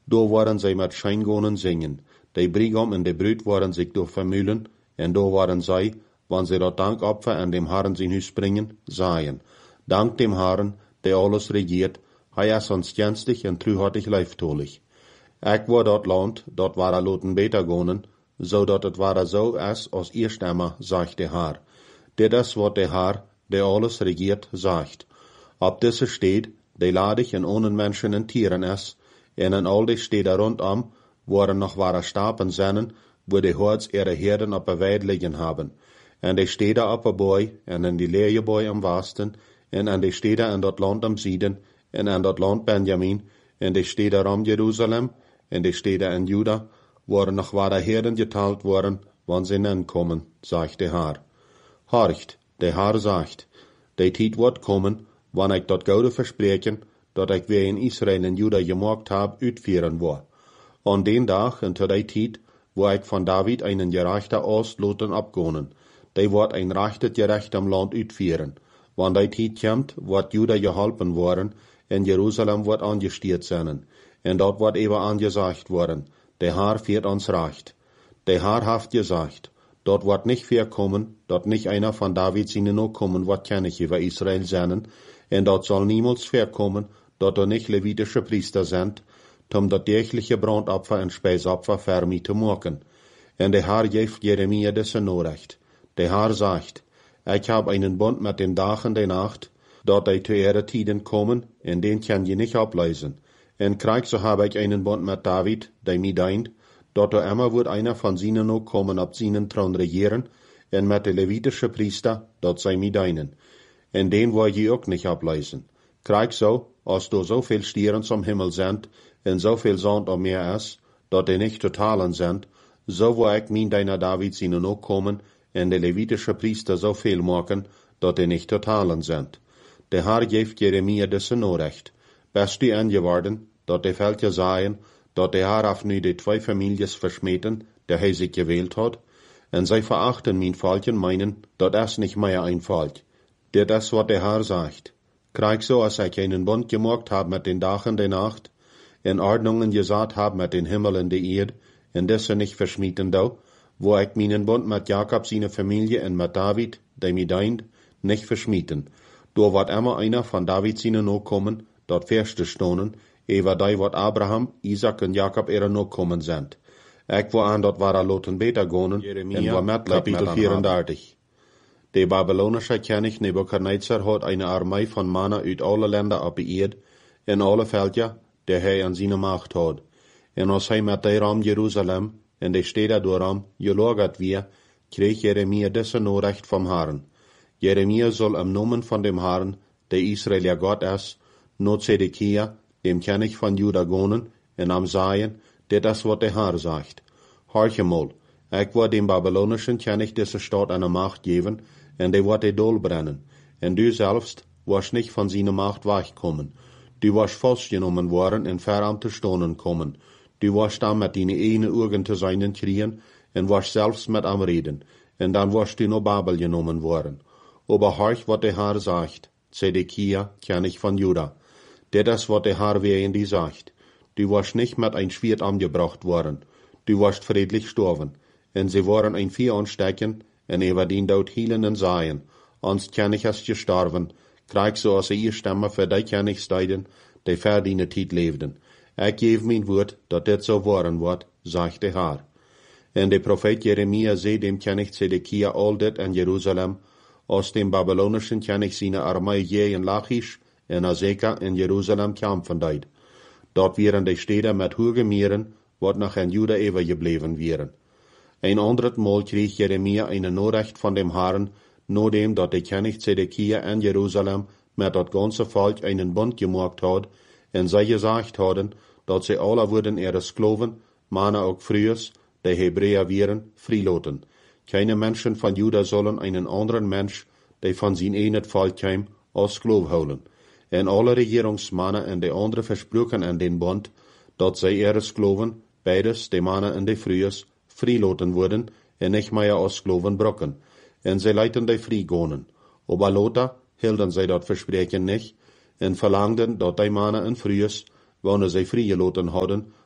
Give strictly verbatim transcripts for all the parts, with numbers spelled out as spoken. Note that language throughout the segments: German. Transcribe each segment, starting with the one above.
Do waren zij met schijngonen zingen. De brigom en de bruid waren zich door vermülen, en do waren zij, wanneer zij dat dankopfer aan dem Herren zijn huis brengen, zaaien. Dank dem Herren, der alles regiert, hij is ons genstig en truhartig leiftolig. Ik war dat land, dat waren loten beter gonen, zodat het waren zo is als eerstemmer, zegt de Heer. Dit is wat de Heer, der alles regiert, zegt. Op deze steed, die ladig en ohne Menschen en Tieren is, en in al die steden rondom, waren nog ware stapen zinnen, wo die Hords ihre Herden op de weid liggen hebben. En die steden op de boy, en in die leerjeboy am westen, en in die steden in dat land am Zieden, en in dat land Benjamin, en die steden om Jeruzalem, en die steden in Juda, waren nog ware Herden geteilt worden, wanneer ze nenkomen, zegt de Heer. Horcht, de Heer zegt, die tijd wordt komen, wanneer ik dat gouden verspreken, dat ik weer in Israël en Juda gemaakt heb, uitvieren wil. An den dag en tot die tijd, wo ik van David einen gerechte Ost loten opgonen, die wordt een rechtet gerecht am Land uitvieren. Wanneer die tijd komt, wordt Juda geholpen worden, en Jeruzalem wordt angestiert zijn. En dat wordt even aangesagt worden, de Heer viert ons recht. De Heer heeft gezegd, dat wordt niet voorkomen, dat niet einer van David zijn Nachkommen wordt kennig über Israël zijn, en dat zal niemals voorkomen, dat er niet Levitische priester zijn, om dat degelijke brandopfer en spijsopfer voor mij te maken. En de Heer geeft Jeremia deze norecht. De Heer zegt, ik heb einen bund met den dag en de nacht, dat die te ihre tijden komen, en den kan je niet oplezen. En krijg zo heb ik einen bund met David, die mij dient, dat er immer wordt einer van zijnen Nachkommen op zijnen troon regeren, en met de Levitische priester, dat zij mij dienen. En den wil je ook niet oplezen. Krijg zo, als er zoveel stieren zum Himmel zijn, en zoveel zand om meer is, dat die niet te talen zijn, zo wil ik mijn deiner David zijn Nachkommen, en de Levitische priester zoveel maken, dat die niet te talen zijn. De Heer geeft Jeremia deze norecht. Best die aangeworden, dat de veldje zaaien, dat de Heer af nu de twee families versmeten, die hij zich gewählt had, en zij verachten mijn volkje meinen, dat is niet meer een volk. Dit is wat de Heer zegt. Krijg zo, als ik einen bund gemaakt heb met den dag en de nacht, en Ordnungen gezet heb met den Himmel en de Erde, en deze niet versmieten dou, wo ik mijn bund met Jacob zijn familie en met David, die mij dient, niet versmieten. Door wat immer einer van David zijn Nachkommen, dat verste stonen, ever die wat Abraham, Isaac en Jacob ihre Nachkommen zijn. Ik wil aan dat waren loten beter gonen, Jeremia, en waar met kapitel vierentachtig. De Babylonische König Nebuchadnezzar had eine Armee van mannen uit alle landen op de Erde, en alle veldja, die hij aan zijn macht had. En als hij met de ram Jeruzalem, en de steden dooram, gelagert weer, kreeg Jeremia deze norecht vom Herren. Jeremia soll im Namen von dem Herrn, der Israel ja Gott ist, not Zedekia, dem König von Juda gonen, en am sagen, dit is wat der Herr sagt. Horche mal, ik wil dem babylonischen König diese Stadt eine Macht geben, en die wird die Dol brennen. En du selbst wirst nicht von seiner Macht wegkommen. Du wirst festgenommen worden en verarmt te stonen kommen. Du wirst dann mit deine eigenen Augen zu seinen kriegen, en wirst selbst mit am reden, en dann wirst du nach Babel genommen worden. Aber horch, wat der Herr sagt, Zedekia, König von Juda. Dit is wat der Herr wegen die sagt. Du wirst nicht mit ein Schwert angebracht worden. Du wirst friedlich sterben. En sie waren ein Vieh anstecken, en über den dort hielen und seien. Ans König ist gestorben. Krieg so als ihr Stimme für die Königsteiden, die für deine Zeit lebten. Ich gebe mein Wort, dat dit so worden wird, sagt der Herr. En de Prophet Jeremia zei dem König Zedekia all dit in Jerusalem, aus dem babylonischen König seine Armee je in Lachish en Azeka in Jerusalem kämpfen deed. Dort wären die Städte mit hohen Meeren, wat noch in Juda übergeblieben wären. Ein anderes Mal krieg Jeremia eine Nachricht von dem Herrn, nachdem dat der König Zedekia in Jerusalem mit dat ganze Volk einen Bund gemacht hat, en sie gesagt hadden, dat sie alle würden ihre Sklaven, Männer auch frühers, die Hebräer wären, freilassen. Keine Menschen von Juda sollen einen anderen Mensch, der von sein eigenes Volk kam, als Sklav holen. En alle Regierungsmannen en de anderen versprochen an den Bund, dat zij ihre Sklaven, beides, de Männer en de Frühers, freilassen würden, en nicht mehr als Sklaven brocken. En sie leiten die freigonen. Aber Lothar hielden zij dat Versprechen nicht, en verlangden, dat die Männer en Frühers, wanneer zij freigelassen hadden,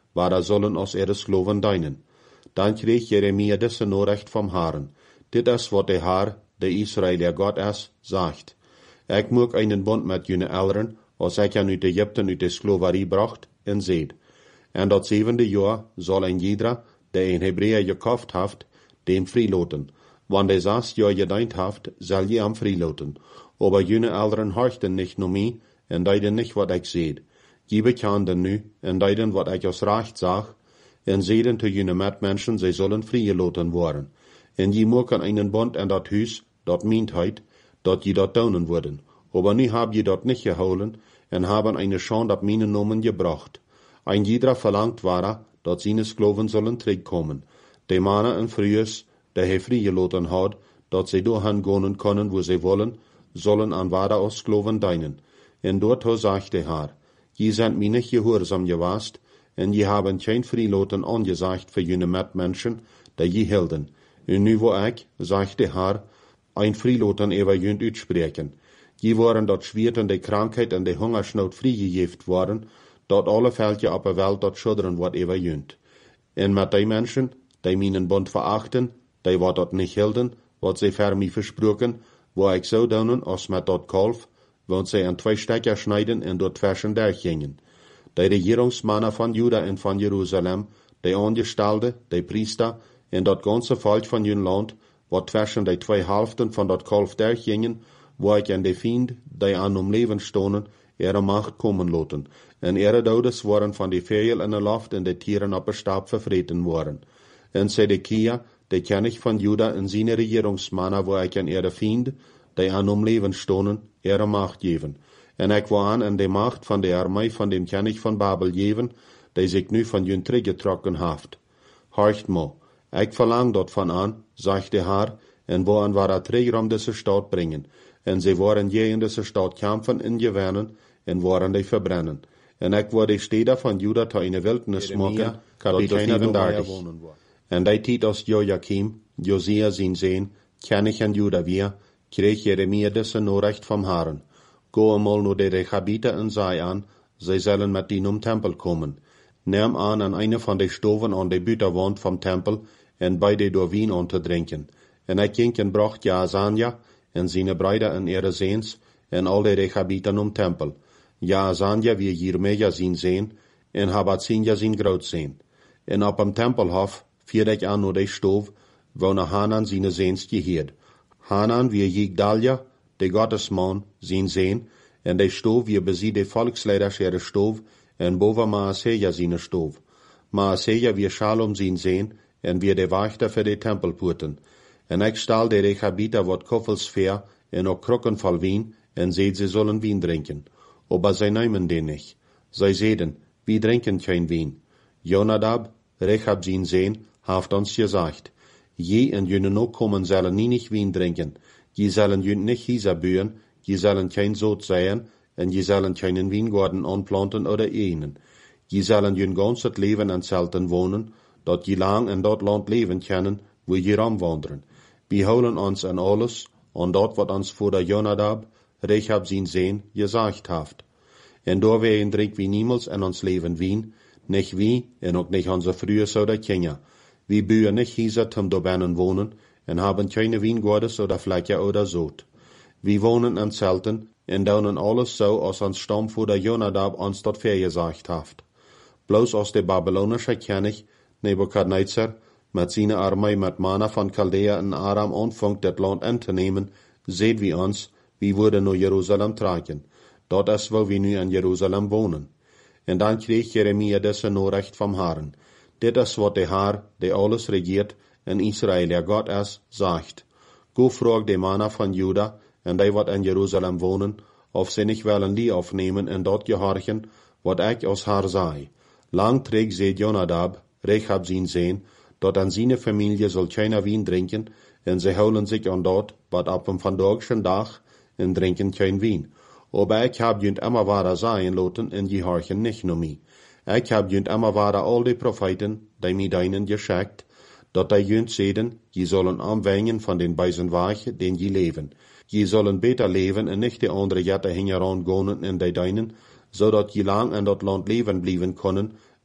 waar sollen os ihre Skloven dienen. Dan kreeg Jeremia deze Nachricht vom Herrn. Dit is wat de Herr, de Israëlier God is, sagt. Ik moet einen bond met jullie Eltern, als ik hen uit Egypten uit de Skloverie bracht, en zeed. En dat zevende jaar zal een jeder, die een Hebreeër gekauft heeft, dem vrijloten. Want de zes jaar gedient heeft, zal je hem vrijloten. Aber jullie Eltern horchten nicht nur mij, en deiden nicht wat ik zeed. Je bekenden nu, en deiden wat ik als recht zag, en zeiden te jullie metmenschen, zij zullen vrijgeloten worden. En je maken einen bond en dat huis, dat meent heit, dat je dat doen worden. Aber nu hab je dat nicht gehouden, en haben eine Schande op mijn Namen gebracht. Ein jeder verlangt ware, dat zijn Skloven zullen terugkomen. De mannen en vrouwen, die hij vrijgeloten had, dat zij doorheen gaan kunnen, wo zij willen, zullen aan ware als Skloven dienen. En dort zegt de Herr, je zijn mij niet gehoorzaam geweest, en je hebben geen vrijloten angezegd voor jullie metmenschen, die je hielden. En nu wil ik, zegt de Herr, ein vrijloten over jullie uitspreken. Je waren dat Schwierten, de Krankheit en de Hungersnood vrijgegeven worden, dat alle veldje op de wereld dat schudderen wordt over jullie. En met die mensen, die mijn bond verachten, die wat dat niet hielden, wat zij ver mij versproken, wo ik zo doen als met dat kalf, want zij in twee stekker snijden en door twersen durchgingen. De regeringsmannen van Juda en van Jeruzalem, de Angestelde, de Priester en dat ganze volk van hun land, wat twersen de twee helften van dat kalf durchgingen, wo ik en de vriend, die aan om leven stonden, ihre macht komen laten. En ihre dodes worden van de vogel in de lucht en de tieren op de stap vervreten worden. En Zedekia, de König van Juda en zijn regeringsmannen, wo ik en ihre vriend, die aan om leven stonden, ihre macht geven. En ik wil aan en de macht van de armee van dem König van Babel geven, die zich nu van hun teruggetrokken heeft. Horcht mo, ik verlang dat van aan, zegt de Herr, en wo an waar terug om deze stad brengen. En zij worden je in deze stad kampen en gewinnen, en worden die verbrennen. En ik wil de steden van Juda tot een wildnis maken, kapitel vierendertig. En die tijd als Joachim, Josia zijn zoon, König in Juda weer, kreeg Jeremia deze Nachricht vom Herrn. Go eenmaal naar de Rechabiter en zei aan, zij zullen met die om Tempel komen. Neem aan aan eine van de stoven aan de buitenwand vom Tempel, en bij de door wien aan te drinken. En ik ging en bracht Jaazania, en zijn bruiden en ihre zoons, en al de Rechabiten om Tempel. Jaazania wie Jeremia zijn zoon, en Habatzinja zijn grootzoon. En op dem Tempelhof vierde ik aan naar de stoof, wo Hanan zijn zoons geheerd. Hanan wie Jigdalia, de Gottesman, zijn zoon, en de stoof wie bezie de volksleiders ihre stoof, en boven Maaseja zijn stoof. Maaseja wie Shalom zijn zoon, en wie de wachter voor de tempelpoorten. En ik stal de Rechabiter wat koffels ver, en ook krukken vol wien, en zeid ze zullen wien drinken. Aber zij nemen den nicht. Zij zeiden, wie drinken geen wien. Jonadab, Rechab zijn zoon, heeft ons gezegd, je en jullie ook komen zullen nie nicht wien drinken. Je zullen jullie nicht hiezer buien, je zullen geen zoot zijn, en je zullen geen wijngaarden aanplanten oder enen. Je zullen jullie gans het leven en zelten wonen, dat je lang in dat land leven kunnen, wo je ram wandelen. We houden ons aan alles, aan dat wat ons voor de Jonadab, Rechab zijn zoon, gezegd heeft. En door wij drink wie niemals in ons leven wien, nicht wie, en ook nicht onze vroeger zouden kennen. We buien nicht hiezer zum dobinnen wonen, en haben keine wijngaarden oder vlekken oder zoot. We wonen in zelten, en doen alles zo als ons stam voor de Jonadab ons dat vergezegd heeft. Bloos als de Babylonische König, Nebukadnezar, met zijn armee met mannen van Chaldea en Aram aanvangt het land in te nemen, zeed wie ons, wie worden naar Jeruzalem trekken. Dat is waar we nu in Jeruzalem wonen. En dan kreeg Jeremia deze Nachricht vom Herrn. Dit is wat de Herr, die alles regiert, en Israël, der God is, zegt. Go vraag de mannen van Juda, en die wat in Jeruzalem wonen, of ze niet willen die afnemen en dat gehorchen, wat ik als Herr zei. Lang treeg ze Jonadab, Rechab zijn zoon, dat aan zijn familie zal geen wien drinken, en ze houden zich aan dat, wat op een vandaagse dag, en drinken geen wien. Aber ik heb junt immer ware zijn laten, en je horchen nicht naar mij. Ik heb junt immer ware al die profeten, die mij deinen geschickt, dat die junt zeiden, je zullen aanwengen van den bijzen weg, den je leven. Je zullen beter leven en nicht de andere jette hingeraan gaan in die deinen, zodat je lang in dat land leven blijven kunnen,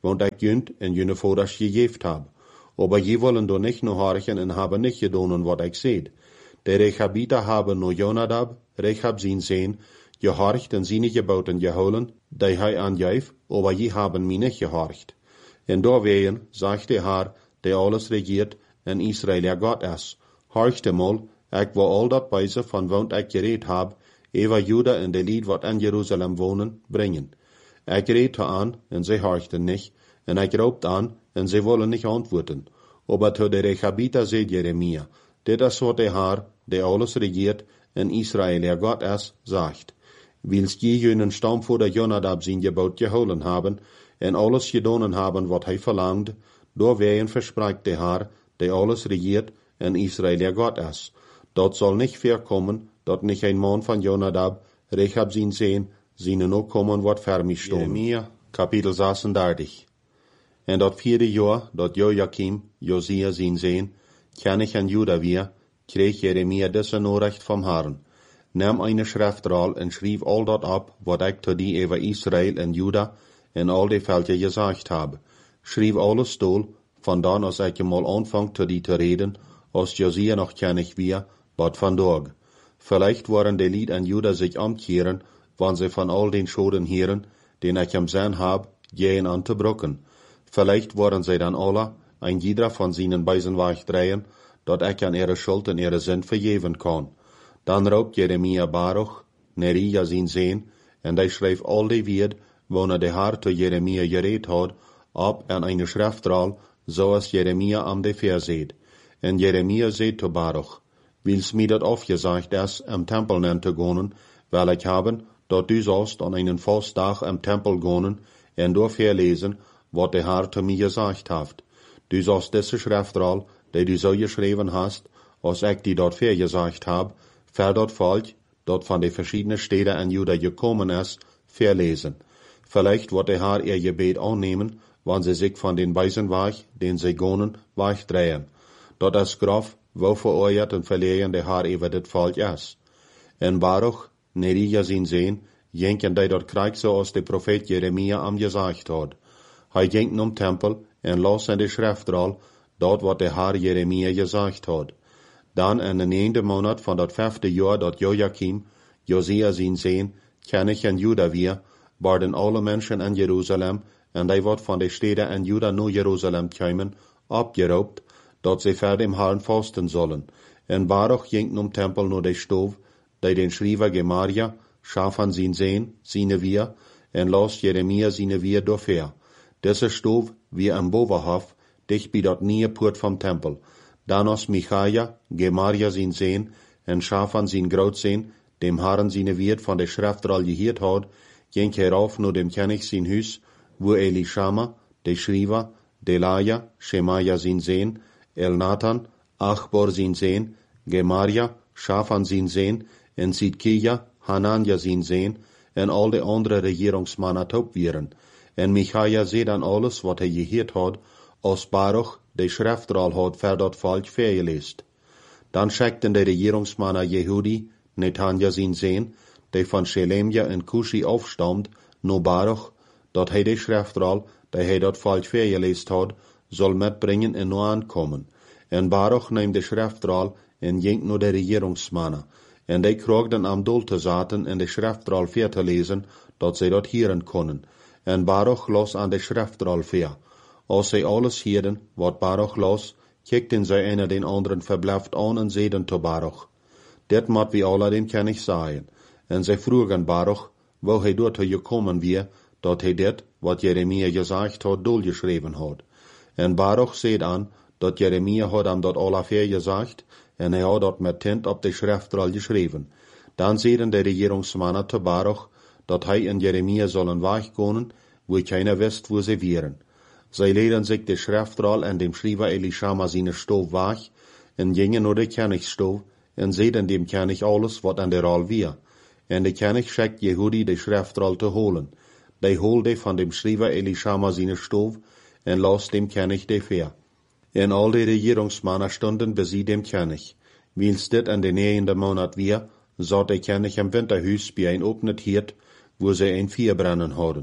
want ik junt en jene vaders gegeven heb. Aber je wollen do nicht nur horchen en hebben nicht gedonen wat ik zeid. De Rechabiter hebben no Jonadab, Rechab zijn zeen, gehorcht en zijn geboten geholen, die hij aangeef, aber je hebben mij niet gehorcht. En door ween, zegt de Heer, die alles regiert, en Israël ja God is. Horchte mal, ik wil al dat bijze van wat ik gereed heb, eva Juda en de lied wat in Jeruzalem wonen, brengen. Ik reed aan, en zij horchten niet, en ik roept aan, en zij willen niet antwoorden. Aber to de Rechabiter zei Jeremia, dit is wat de Heer, die alles regiert, en Israël ja God is, zegt. Wils je jenen stamvader Jonadab zijn gebod geholen hebben, en alles gedonen hebben wat hij verlangde, door wegen verspreekt de Heer, die alles regiert, en Israël ja God is. Dat zal niet voorkomen, dat niet een man van Jonadab, Rechab zijn zeen, zijn ook komen wat ver mij stonden. Jeremia, kapitel zesendertig. En dat vierde jaar, dat Joachim, Josia zijn zeen, König en Juda weer, kreeg Jeremia deze Nachricht vom Herrn. Neem eine Schriftrol en schreef al dat op, wat ik tot die over Israël en Juda en al die Völker gezegd heb. Schreef alles stoel, vandaan als ik mal aanvang tot die te reden, als Josia nog König weer, wat vandaag. Vielleicht waren die Lied en Juda sich omkeren, wann sie von all den Schoden hören, den ich am Sinn hab, gehen an te brocken. Vielleicht waren sie dann alle, ein jeder von seinen Beisen wegdrehen, dat ich an ihre Schuld und ihre Sinn vergeben kann. Dann raubt Jeremia Baruch, Nerija sein Sehn, und er schreef all die Wied, wo er de Herr zu Jeremia geredet hat, ab an eine Schriftroll, so als Jeremia am de Vers seht. Und Jeremia seht zu Baruch, wils mir dat aufgesagt ist, am Tempel nen zu gehen, weil ich haben, dat du sollst an einen Fastdag am Tempel gehen, und dort verlesen, wat de Herr zu mir gesagt hat. Du sollst diese Schriftroll, die du so geschrieben hast, als ich die dort vergesagt hab, für dort Volk, dort von den verschiedenen Städten in Juda gekommen ist, verlesen. Vielleicht wird der Herr ihr Gebet annehmen, wann sie sich von den Weisen weich, den sie gehen, weichdrehen. Dort ist Graf, wo vereuert und verlegen der Herr über das Volk ist. En Baruch, Nerija sein Sehn, jenken die dort Krieg so als der Prophet Jeremia am gesagt hat. Hij ging um Tempel en las in de Schriftroll, dort wat der Herr Jeremia gesagt hat. Dann in den neunten Monat von dat vijfde Jahr dat Joachim, Josia zijn Sehn, König in Juda weer, waren alle Menschen in Jerusalem, en die wat van de Städte in Juda naar Jerusalem kwamen, abgeraubt, dat sie vor dem Herrn fasten sollen. En Baruch ging um Tempel naar de Stove, die den Schreiber Gemaria, Schafan zijn Sehn, seine wir, en las Jeremia seine wir dafür. Deze Stove wie am Bovenhof, dicht bij dat nieuwe poort vom Tempel. Dan als Michaja, Gemaria zijn Sehn, en Schafan zijn Grootzehn, dem Herrn seine Wirt von der Schriftroll gehiert hat, ging herauf nur dem König sein Hus, wo Elishama, der Schreiber, Delaja, Shemaja sein Sehn, Elnathan, Achbor sein Sehn, Gemaria, Schafan sein Sehn, en Sidkija, Hananja sein Sehn, en all de andere Regierungsmannen taub wären. En Michaja seht an alles, wat er gehiert hat, als Baruch de Schriftroll hat für dat Volk vergelest. Dann schickten de Regierungsmannen Jehudi, Netanja sein Sehn, der von Shelemja en Kushi aufstammt, no Baruch, dat hij de Schriftroll, der hij dat Volk vergelest hat, soll mitbringen en no ankommen. En Baruch neemt de Schriftroll en ging no de Regierungsmannen. En die krogden am Dulte zaten en de Schriftroll ver te lezen, dat zij dat hieren konnen. En Baruch los an de Schriftroll ver. Als zij alles hieren, wat Baruch los, kijkten zij einer den anderen verbluft an en zeiden to Baruch. Dit moet wie alle den König sagen. En zij vroegen Baruch, wo hij dort gekommen wie, dat hij dit, wat Jeremia gesagt had, dolgeschreven had. En Baruch seht an, dat Jeremia had am dat alle vergesagt, en hij had dat met tint op de Schriftroll geschreven. Dan zeiden de Regierungsmannen to Baruch, dat hij en Jeremia sollen wegkomen, wo keiner wist, wo sie wären. Zij leden sich de Schriftroll en dem Schreiber Elishama seine Stove weg, en gingen naar de Königsstove, en zeiden dem König alles, wat an der Roll wir. En de König schickt Jehudi de Schriftroll te holen. Die holte von dem Schreiber Elishama seine Stove, en las dem König de ver. En al de Regierungsmannen stunden bei sie dem König. Wils dit an den neunten Monat wir, zat der König im Winterhus bei ein opnet Hirt, wo sie ein Vier brennen hadden.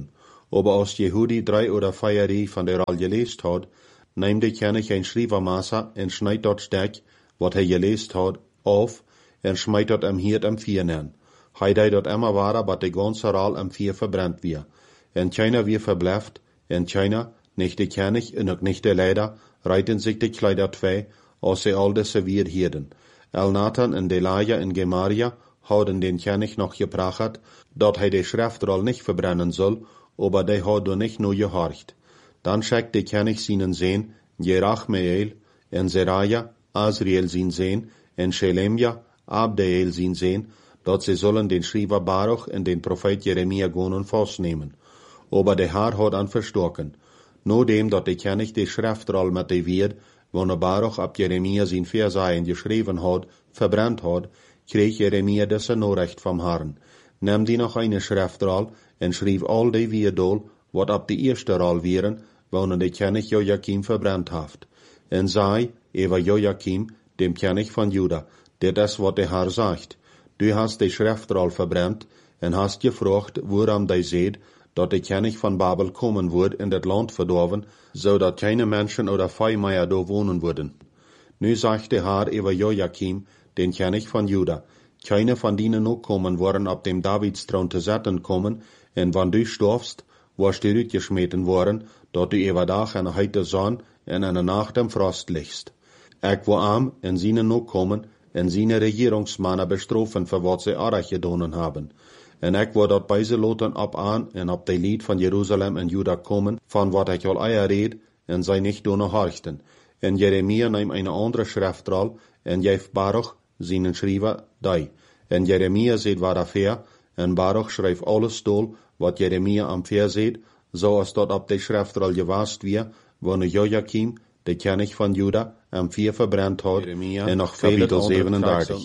Aber als Jehudi drei oder vier die von der al gelesen hat, nimmt der König ein Schreibermaßer und schneidet dort Steck, wat er gelesen hat, auf und schmeißt dort am Hirt am Vier nen. Hij deed dort immer weiter, bat de ganze Raal am Vier verbrannt wir. Und keiner wir verbleift, und keiner, nicht der König und auch nicht der Leider, reiten sich die Kleider zwei, als sie all das serviert hielten. Elnathan und Delaja und Gemaria hadden den König noch gebracht, dat hij de Schriftroll nicht verbrennen soll, aber die hat du nicht nur gehorcht. Dann schickt der König seinen Sohn, Jerachmeel, und Seraja, Asriel sein Sohn, und Schelemja, Abdeel sein Sohn, dat sie sollen den Schreiber Baruch und den Prophet Jeremia gonen festnehmen. Aber der Herr hat an verstocken. Nur dem, dat der König die Schriftroll mit der Wied, wo ne Baruch ab Jeremia sein Verseien geschrieben hat, verbrannt hat, krieg Jeremia das Nachricht vom Herrn. Nimm die noch eine Schriftroll und schrieb all die Wiedol, wat ab die erste Roll wären, wo ne der König Joachim verbrannt haft. Und sei, über Joachim, dem König von Juda, der das, wat der Herr sagt. Du hast die Schriftroll verbrannt und hast gefragt, woran die seht, dat der König von Babel kommen wird in das Land verdorben, so dat keine Menschen oder Viehmeier da wohnen würden. Nu sagt der Herr über Joachim, den König von Juda, keine von denen noch kommen worden, ab dem Davidsthron zu setzen kommen, und wenn du stirbst, wirst du geschmeten worden, dat du über Tag eine heite Sonne und eine Nacht im Frost liegst. Ich wo arm in seine noch kommen, und seine Regierungsmänner bestrafen, für was sie Arach gedonen haben. En ik word dat bij ze loten op aan en op de lied van Jeruzalem en Juda komen, van wat ik al eier reed, en zij niet doen horchten. En Jeremia neemt een andere schriftrol, en geeft Baruch, zijn schrijver, die. En Jeremia zegt waar affair, en Baruch schrijft alles dol, wat Jeremia am Ver zegt, zoals dat op de schriftrol gewast weer, wanneer Joachim, de König van Juda, am Vier verbrannt hat, Jeremia, en nog vele zevenendertig.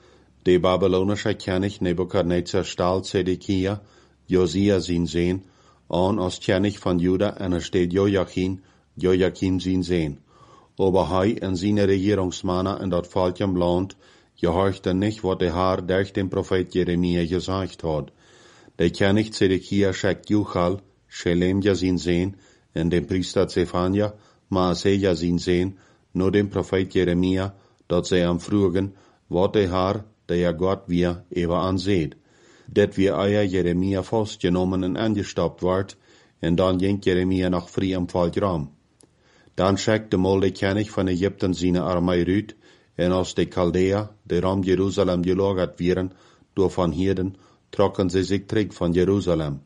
De babylonische König Nebukadnezar stahl Zedekia, Josia sein Sohn, an als König von Juda, und er steht Joachim, Joachim sein Sohn. Aber hij und seine Regierungsmänner in dat falschen Land gehorchten nicht, wat der Herr durch den Prophet Jeremia gesagt hat. Der König Zedekia schickt Juchal, Schelemja sein Sohn, und den Priester Zephania, Maaseja sein Sohn, nur den Prophet Jeremia, dat sie am Frugen, wat der Herr, der Gott wir über anseht. Dat wir euer Jeremia festgenommen und angestoppt ward, und dann ging Jeremia nach früh am Fallgraum. Dann schickte mal der König von Ägypten seine Armee rüt, und als die Chaldäer, die um Jerusalem gelagert wären, durch von Hirden, trocken sie sich zurück von Jerusalem.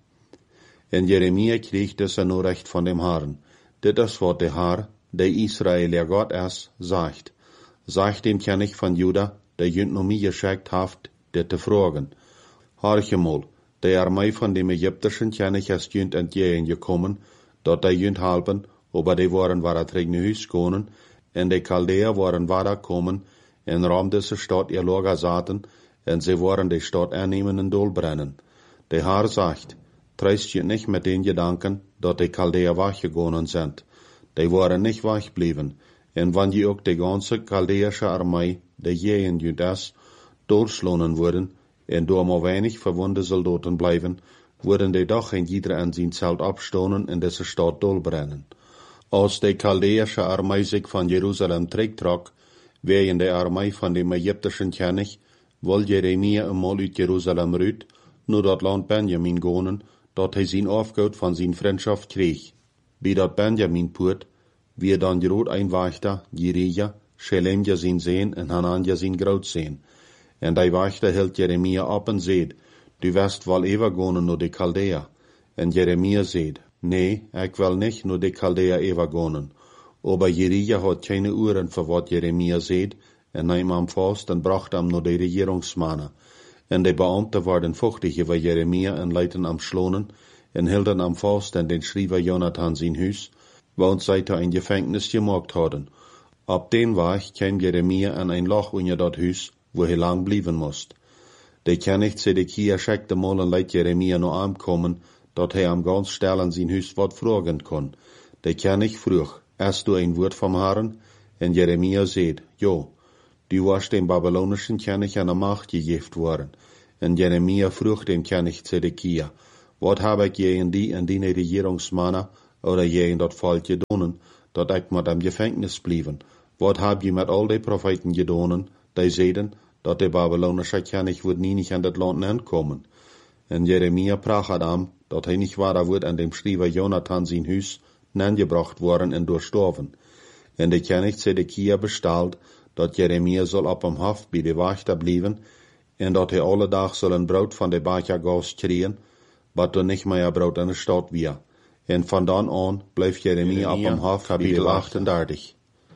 Und Jeremia kriegt das nur recht von dem Herrn. Das ist, was der Herr, der Israel, der Gott ist, sagt. Sagt dem König von Juda, der jünt noch mir geschickt haft, der zu fragen. Horche mal, der Armee von dem ägyptischen König ist jünt entgegengekommen, dort der jünt halben, aber die waren war das regne Hüs gegangen, und die Chaldäer waren weiter kommen, in Raum dieser Stadt ihr Lager saßen, und sie waren die Stadt annehmen und durchbrennen. Der Herr sagt, treist je nicht mit den Gedanken, dass die Chaldäer wachgegangen sind. Die waren nicht wach geblieben, und wenn die auch die ganze chaldäische Armee, der je in Judas, durchschlonen wurden, und nur mal wenig verwundete Soldaten bleiben, wurden die doch in jeder an sein Zelt abstoßen und diese Stadt durchbrennen. Als die chaldäische Armee sich von Jerusalem zurücktrug, wegen der Armee von dem ägyptischen König, wollte Jeremia einmal aus Jerusalem rüt, nur das Land Benjamin gehen, dort er sein Aufgaut von sein Freundschaft krieg. Wie dort Benjamin purt, wie dann Jod ein Wächter, Jerija, Schelemja sein Sehn und Hananja sein Graut sehen. Und der Wächter hält Jeremia ab und seht, du wirst wohl übergehen nur die Chaldäer. Und Jeremia seht, nee, ich will nicht nur die Chaldäer übergehen. Aber Jerija hat keine Uhren für was Jeremia seht, und nahm am fast und brachte ihm nur die Regierungsmänner. Und die Beamte waren fuchtig über Jeremia und leiten am Schlonen, und hielten am fast und den Schreiber Jonathan sein Hüs, wo uns seither ein Gefängnis gemacht hatten. Ab den Weg kam Jeremia an ein Loch unter dat Hüs, wo er lang blieben musst. Der König Zedekia schickte mal und leit Jeremia noch ankommen, dat er am ganz Stellen sein Hüs wat fragen kon. Der König frug, hast du ein Wort vom Herrn? Und Jeremia seht, jo, du warst dem babylonischen König an der Macht gegeft worden. Und Jeremia frug dem König Zedekia, wat heb ik gegen die en die regeringsmannen oder gegen dat volk gedaan, dat ik met hem gevangenis blijven? Wat heb je met al die profeten gedaan, die zeiden, dat de Babylonische König wordt nie nicht an dat land aankomen? En Jeremia pracht am, dat hij niet waar wordt aan dem Schrijver Jonathan zijn huis nangebracht worden en doorstorven. En de König Zedekia bestelt, dat Jeremia zal op hem hof bij de wachter blijven, en dat hij alle dag zal een brood van de bakergaas krijgen, wat er niet meer brood in de stad weer. En van dan aan blijft Jeremia, Jeremia op hem hof bij de achtendertig.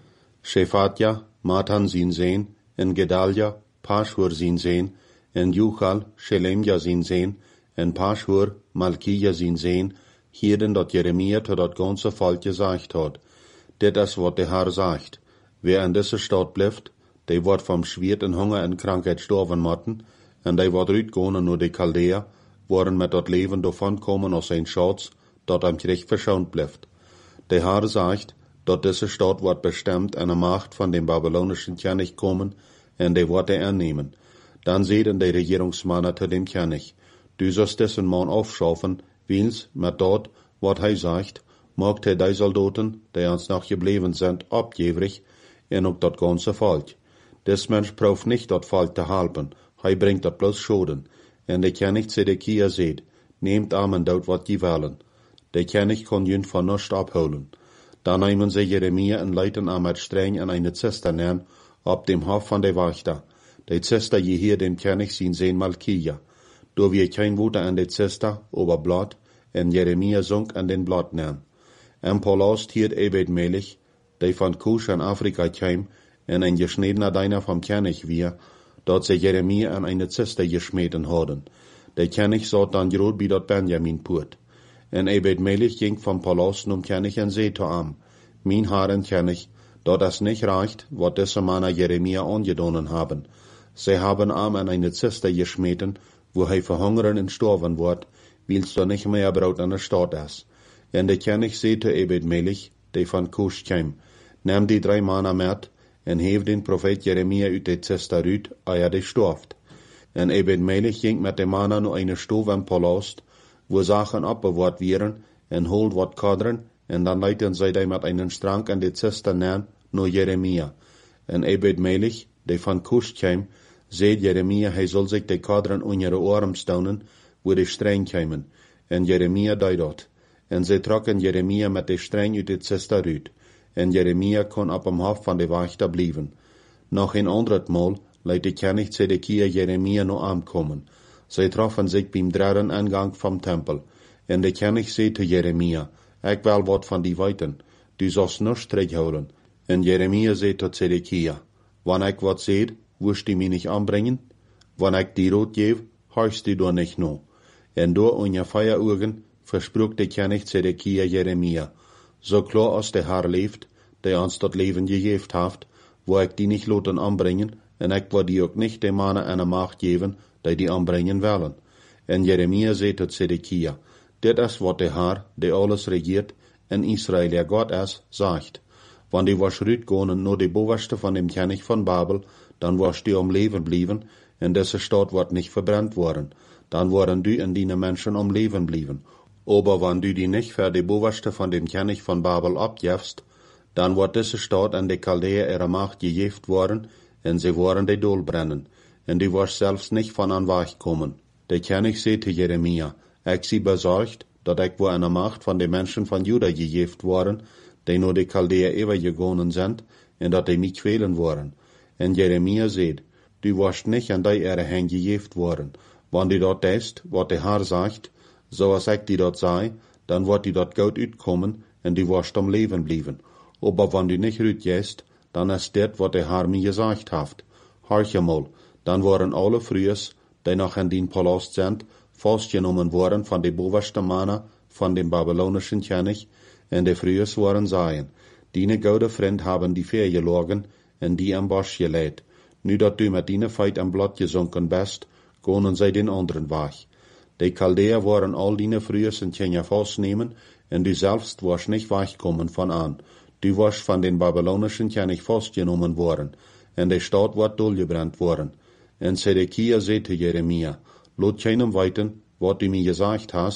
Shefatja, Matan zijn zoon, en Gedalja, Pashur zijn zoon, en Juchal, Shelemja zijn zoon, en Pashur, Malkija zijn zoon, hielden dat Jeremia tot dat ganze volk gezegd had. Dit is wat de Herr zegt. Wer in deze stad blijft, die wordt van Schwert en Hunger en Krankheit sterven moeten, en die wordt uitgaan naar de Chaldea, worden met dat leven davon komen als zijn schatz, dat hem terecht verschoond blijft. De Herr zegt, dat deze stad wordt bestemd en de macht van den Babylonischen König komen, en die wordt hij aannemen. Dan zeiden de regeringsmannen te dem König, du sollst dessen man afschaffen, wils met dat, wat hij zegt, maakt hij die soldaten, die ons nog gebleven zijn, opgeverig, en ook dat ganze volk. Des Mensch proeft nicht dat volk te helpen, hij brengt dat bloß Schoden. En de König Zedekia zegt, neemt aan en doet wat je willen. De König kon jun van nichts abholen. Dan nemen ze Jeremia en leiden aan met streng en eine Zester neer, op dem hof van de wachter. De Zester je hier dem König zien zijn Malkija. Door wie kein Wote an de Zester, ober Blatt, en Jeremia zunk an den Blatt neer. En Paulus hiert Ebed Melech, die van Kusch in Afrika kwam, en ein geschnedener Deiner vom König wir, dort sie Jeremia an eine Zester geschmeten hadden. Der König zat dann groot bij dat Benjaminpoort. En Ebed Melech ging vom Paulus num König en zei to am, mein Herren König, dat es nicht reicht, wat diese Männer Jeremia angedonnen haben. Sie haben am an eine Zester geschmeten, wo hij verhungern en sterven wordt, wils er nicht mehr Brot in der Stadt ist. En de König zei to Ebed Melech, die van Kusch kwam, neem die drei Männer met, en heef den Prophet Jeremia uit de Zester uit, eer de storft. En Ebed Melech ging met de Männer naar eine Stove im Palast, wo Sachen abbewahrt wären, en holt wat kaderen, en dan leiten zij die met einen Strang an de Zester neer, naar Jeremia. En Ebed Melech, die van Kusch kwam, zei Jeremia, hij zal zich de kaderen onder de arm stounen, wo de streng kwamen. En Jeremia deed dat. En zij trokken Jeremia met de streng uit de Zester uit. En Jeremia kon op hem hof van de wachter blijven. Nog een ander Mal leidt de König Zedekia Jeremia nog aankomen. Zij troffen zich beim derde aangang vom Tempel. En de König zei te Jeremia, ik wil wat van die weten, du sollst nichts terughouden. En Jeremia zei tot Zedekia, wanneer ik wat zei, wirst du mich nicht anbringen? Wanneer ik die rood geef, horchst du door nicht no. En door onder Feierugen versprach de König Zedekia Jeremia, so klar als der Herr leeft, der uns dat Leben gegeven heeft, wo ik die nicht laten anbringen, en ik wil die ook nicht de Mannen eine Macht geven, die die anbringen willen. En Jeremia zei tot Zedekia, dit is wat de Herr, die alles regiert, en Israël der Gott is, zegt. Wanneer die was uitgaan naar de bovenste van dem König van Babel, dan was die om leven blijven, en deze stad wordt niet verbrannt worden. Dan worden du en die Menschen om leven blijven. Aber wenn du die nicht für die Bovenste von dem König von Babel abgibst, dann wird diese Stadt an die Chaldäer ihre Macht gegeben worden, und sie werden die Dol brennen, und du wirst selbst nicht von an wegkommen. Der König zei zu Jeremia, ich sie besorgt, dat ich wo eine Macht von den Menschen von Juda gegeben worden, die nur die Chaldäer übergegangen sind, und dat die mich quälen worden. Und Jeremia zei, du wirst nicht an die ihre Hand gegeben worden. Wenn du dort ist, wat der Herr sagt, so als ik die dat zei, dan wordt die dat goed uitkomen en die worst om leven blijven. Aber wenn du nicht uitgehst, dan is dit wat de Herr mir gesagt heeft. Horch mal, dan worden alle Frühes, die noch in den Palast sind, vastgenommen worden von de bovenste Männer von dem babylonischen König, en de Frühes worden zeien, dine gode vriend haben die Veer gelogen en die am Bosch geleid. Nu dat du met dine feit am Blatt gesunken bist, gonen zij den anderen weg. De Chaldäer waren al die Frühes in Kenia vastnemen, en du selbst warst nicht wegkommen von an. Du warst von den babylonischen König fastgenommen worden, en de Stadt wordt dolgebrannt worden. En Zedekia zei zu Jeremia, laat keinem weiten, wat du mir gesagt hast,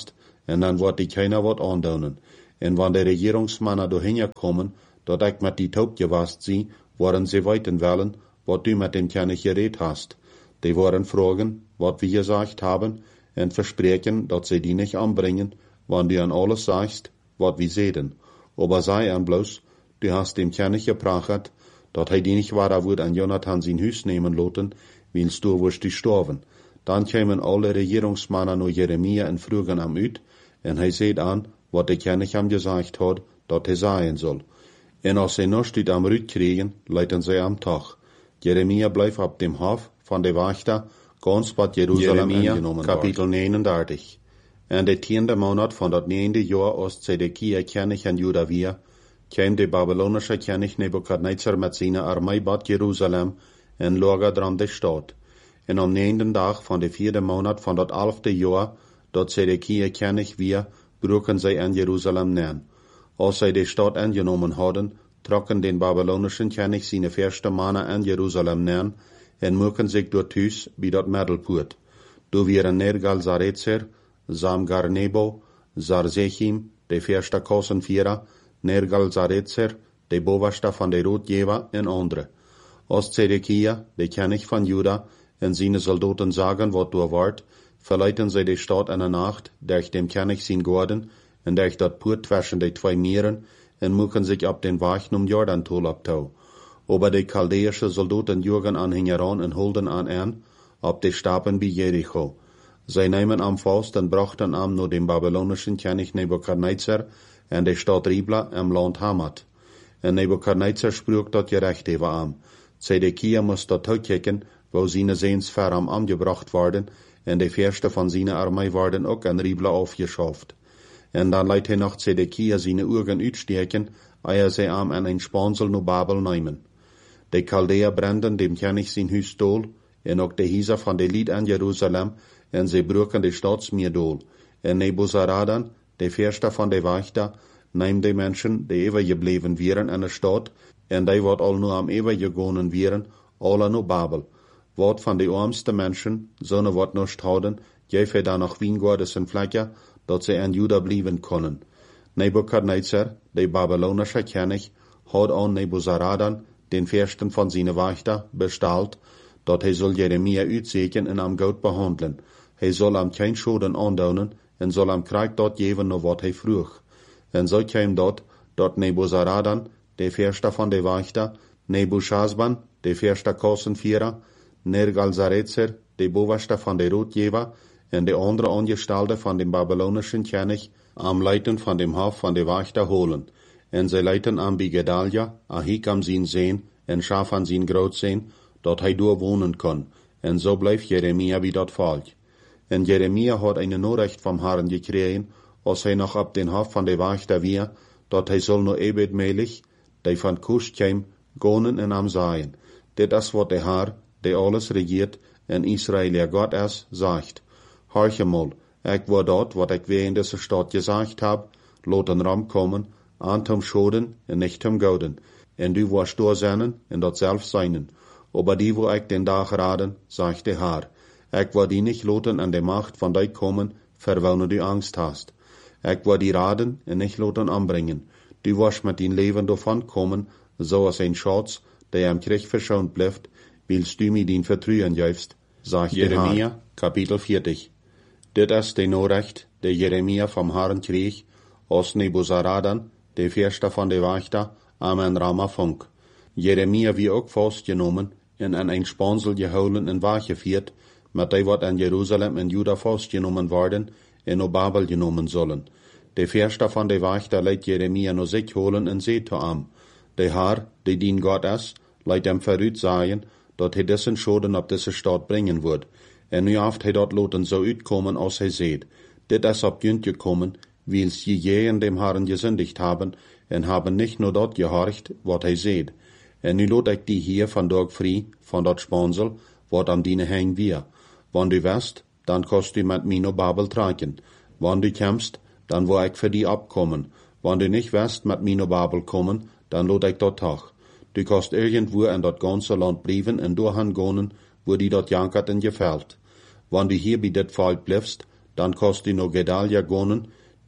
en dan wordt die keiner wat aandoen. En wanneer de regeringsmannen doorheen komen, dat ik met die taub gewast zie, worden ze weten willen, wat du met dem König geredet hast. Die worden fragen, wat wir gesagt haben, en versprechen, dat sie die nicht anbringen, wann du an alles sagst, wat wir sehen. Aber sei an bloß, du hast dem König geprachet, dat hij die nicht wahrer wird an Jonathan sein Hus nehmen loten, willst du wirst die sterben. Dann kämen alle Regierungsmannen nur Jeremia en fragen am uit, en hij seht an, wat der König am gesagt hat, dat hij sagen soll. En als sie noch dit am Rüt kriegen, leiten sie am Tag. Jeremia bleef op dem Hof van de Wachter, ganz wat Jerusalem eingenommen Kapitel negenendertig. En de tiende maand van dat negende jaar als Zedekia König in Juda weer, kwam de Babylonische König Nebukadnezar met zijn armee bad Jerusalem en lagerde aan de stad. En am negenden dag van de vierde maand van dat elfde jaar, dat Zedekia König weer, broken zij in Jerusalem neer. Als zij de stad ingenomen hadden, trokken den babylonischen König seine verste mannen in Jerusalem neer en moeken zich door thuis bij dat middelpoort. Do waren Nergal-Sarezer, Samgar-Nebo, Sarzechim, de verste kosenvierer, Nergal-Sarezer, de bovenste van de roodjewer en andere. Als Zedekia, de König van Juda, en seine soldaten zagen wat door wordt, verleiten zij de stad in de nacht, durch dem König zijn gorden, en durch dat poort tussen de twee meren, en moeken zich op den weg om Jordan-tol optouw. Aber de Chaldeische Soldaten jürgen an hingeran en holden an an, op de stapen bij Jericho. Zij nemen am vast en brachten am nur dem babylonischen König Nebukadnezar en de stad Ribla im Land Hamat. En Nebukadnezar sprak dat gerecht even am. Zedekia moest dat uitkijken, wo seine Seens ver am angebracht worden, en de verste van seine armee worden ook in Ribla aufgeschafft. En dan leidt hij nog Zedekia seine Ugen uitsteken, eer zij am en een Spansel no Babel nemen. De Chaldeer branden dem König zijn huis dool, en ook de Hieser van de Lied in Jerusalem, en ze broken de stadsmeer dool. En Nebuzaradan, de verste van de Wachter, neemt de mensen die eeuwig gebleven wären in de stad, en die wat al nu am eeuwig gegonen wären, alle no Babel. Wat van de armste mensen, zonne wat nicht houden, geef hij dan nog wijngaarden en vlekken, dat ze in Juda blijven kunnen. Nebukadnezar, de Babylonische König, had aan Nebuzaradan, den Fürsten von seine Wachter, bestalt, dat hij soll Jeremia uitzeken en am goed behandelen. Hij soll am kein Schoden aandoen en soll am Krieg dort geven no wat hij vroeg. En zo kwam dat, dat Nebuzaradan, de Fürste von de Wachter, Nebuchadnezzar, de Fürste kosenvierer, Nergal-Sarezer, de bovenste van de roodjewer, en de andere Angestellte van dem babylonischen König, am Leiten van dem Hof van de Wachter holen. En zij leiten aan bij Gedalia, Ahikam zijn zeen, en Shaphan zijn grootzeen, dat hij door wonen kon. En zo bleef Jeremia bij dat volk. En Jeremia had een Nachricht vom Herrn gekregen, als hij nog op den Hof van de Wachter weer, dat hij zal no ebedmelig, die van Kush kwam, gonen en am zaaien. Dit is wat de Herr, die alles regiert, en Israël ja God is, zegt. Horche mal, ik word dat, wat ik weer in deze stad gezegd heb, laat een ram komen, aan tom schoden en nicht tom gouden. En du wirst doorzennen en dat zelf zijnen. Aber die wo ik den dag raden, zegt de Herr. Ik word die nicht laten an de macht van die komen, verwel du angst hast. Ik word die raden en nicht laten anbringen. Du wirst met din leven davon komen, zoals een Schatz, der am Krieg verschont blijft, willst du mir din vertrauen geefst, zegt Jeremia, Kapitel vierzig. Dit is de Nachricht, die Jeremia vom Herrn kreeg, als Nebuzaradan, de Fürste van de Wachter, am en Rama funk. Jeremia wie ook vastgenomen en in een Spansel gehouden en weggevierd, met die wat in Jerusalem en Juda vastgenomen worden en op Babel genomen zullen. De Fürste van de Wachter leidt Jeremia no zich holen en zei to am. De Herr, die dien God is, leidt hem vooruit zeggen, dat hij dessen schoden op deze stad brengen wordt. En nu heeft hij dat laten zo uitkomen als hij zegt. Dit is op junt gekomen, wils je gegen dem Herrn gesündigt haben, en haben nicht nur dat gehorcht, wat hij zegt. En nu laat ik die hier vandaag vrij, van dat spansel, wat am diene heen weer. Wann du west, dan kost du met mij naar Babel trekken. Wann du komst, dan wil ik voor die opkomen. Wann du nicht west met mij naar Babel komen, dan laat ik dat toch. Du kost irgendwo in dat ganze land blijven en doorgaan gonen, wo die dat jankert en gefällt. Wann du hier bij dit volk blijfst, dan kost du naar Gedalia gonen,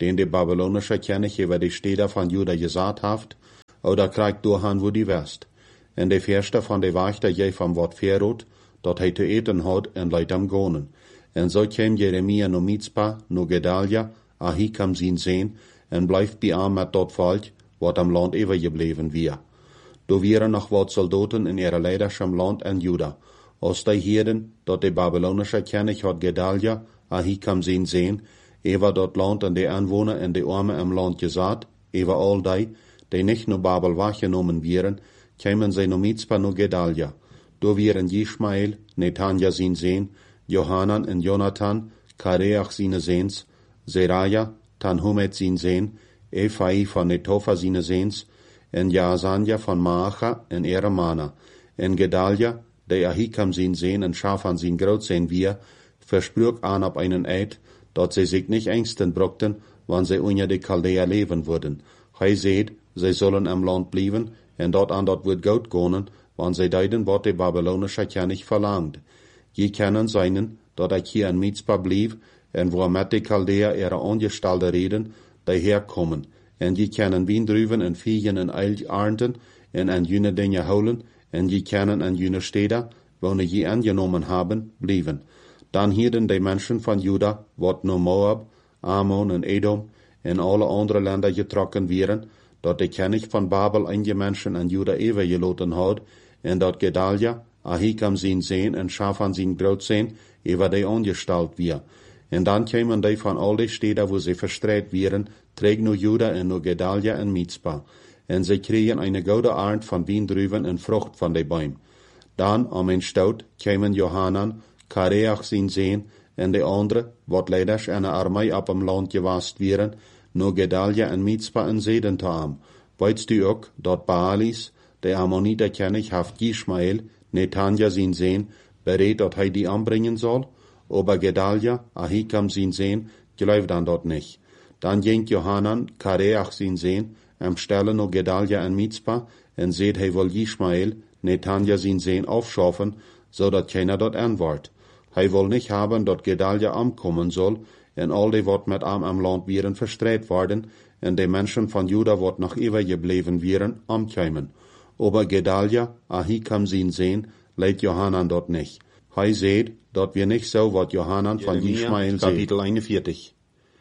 den die babylonische König über die Städte von Juda gesagt haft, oder kriegt durchhan, wo die west. En de verste von de Wächter je vom Wort Verrot, dort hij te eten had en leid am gonen. En zo kwam Jeremia no Mizpa, no Gedalia, Ahikam zien zeen, en blijft bij aan met dat volk, wat am land overgebleven weer. Do wieren nog wat soldaten in ihre leiderschap land en Juda. Als die heden, dat de babylonische König had Gedalia, Ahikam zien zeen, ewa dat land en de aanwoner en de armen im land gezaad, ewa al die, die nicht no Babel wahrgenommen wieren, kämen sie no Mizpa no Gedalia. Do wieren Ishmael, Netanja sin Sehn, Johanan en Jonathan, Kareach sine Sehns, Seraja, Tanhumet sin Sehn, Ephai von Netofa sine Sehns, en Jaasanja von Maacha en Eremana, en Gedalia, de Ahikam sin Sehn en Schafan sin Groot zijn wir, versprüch an ab einen Eid, dat sie sich nicht ängsten brockten, wann sie unter de Chaldea leben würden. Hij seht, sie sollen am Land blieben, en dort an dort wird Gott gonen, wann sie deiden, wat de babylonische König verlangt. Je kennen seinen, dat ik hier in Mizpa blieb, en wo met de Chaldea ihre Angestalte reden, die herkommen, en je kennen wien drüben en viegen en eil arnten, en an jene Dinge holen, en je kennen an jene Städte, wo ne je angenommen haben, blieben. Dan hierden de Menschen von Juda, wat no Moab, Ammon en Edom, en alle andere Länder getrokken wieren, dat de König von Babel einige Menschen an Juda overgeloten had, en dat Gedalia, Ahikam sin Sehn en Schafan sin Groot zijn, über de angestalt wir. En dan kämen die von all de Städte, wo sie verstreut wieren, träg no Juda en no Gedalia en Mizpa. En sie kriegen eine gute Art von Wien drüben en Frucht von de Bäum. Dan, am en Stout, kämen Johanan, Kareach sin Sehn, en de andere, wat leiders eine Armee ab am Land gewast wieren, no Gedalia en Mizpa en Seden taam. Weitst du ook, dat Baalis, de Ammoniter König haft Ishmael, Netanja sin Sehn, berät, dat hij die anbringen soll, aber Gedalia, Ahikam sin Sehn, gelooft dan dat nicht. Dan ging Johanan, Kareach sin Sehn, am Stelle no Gedalia en Mizpa, en seht hij wohl Ishmael, Netanja sin Sehn aufschaffen, so dat keiner dort antwort. Hij wil nicht haben, dat Gedalia ankommen soll, en al die wat met am am Land wieren verstreut worden, en de Menschen von Juda wat noch übergebleven wieren, amkämen. Aber Gedalia, Ahikam sin Sehn, leidt Johanan dort nicht. Hij seht, dat wir nicht so wat Johanan von Ishmael seht. Kapitel einundvierzig.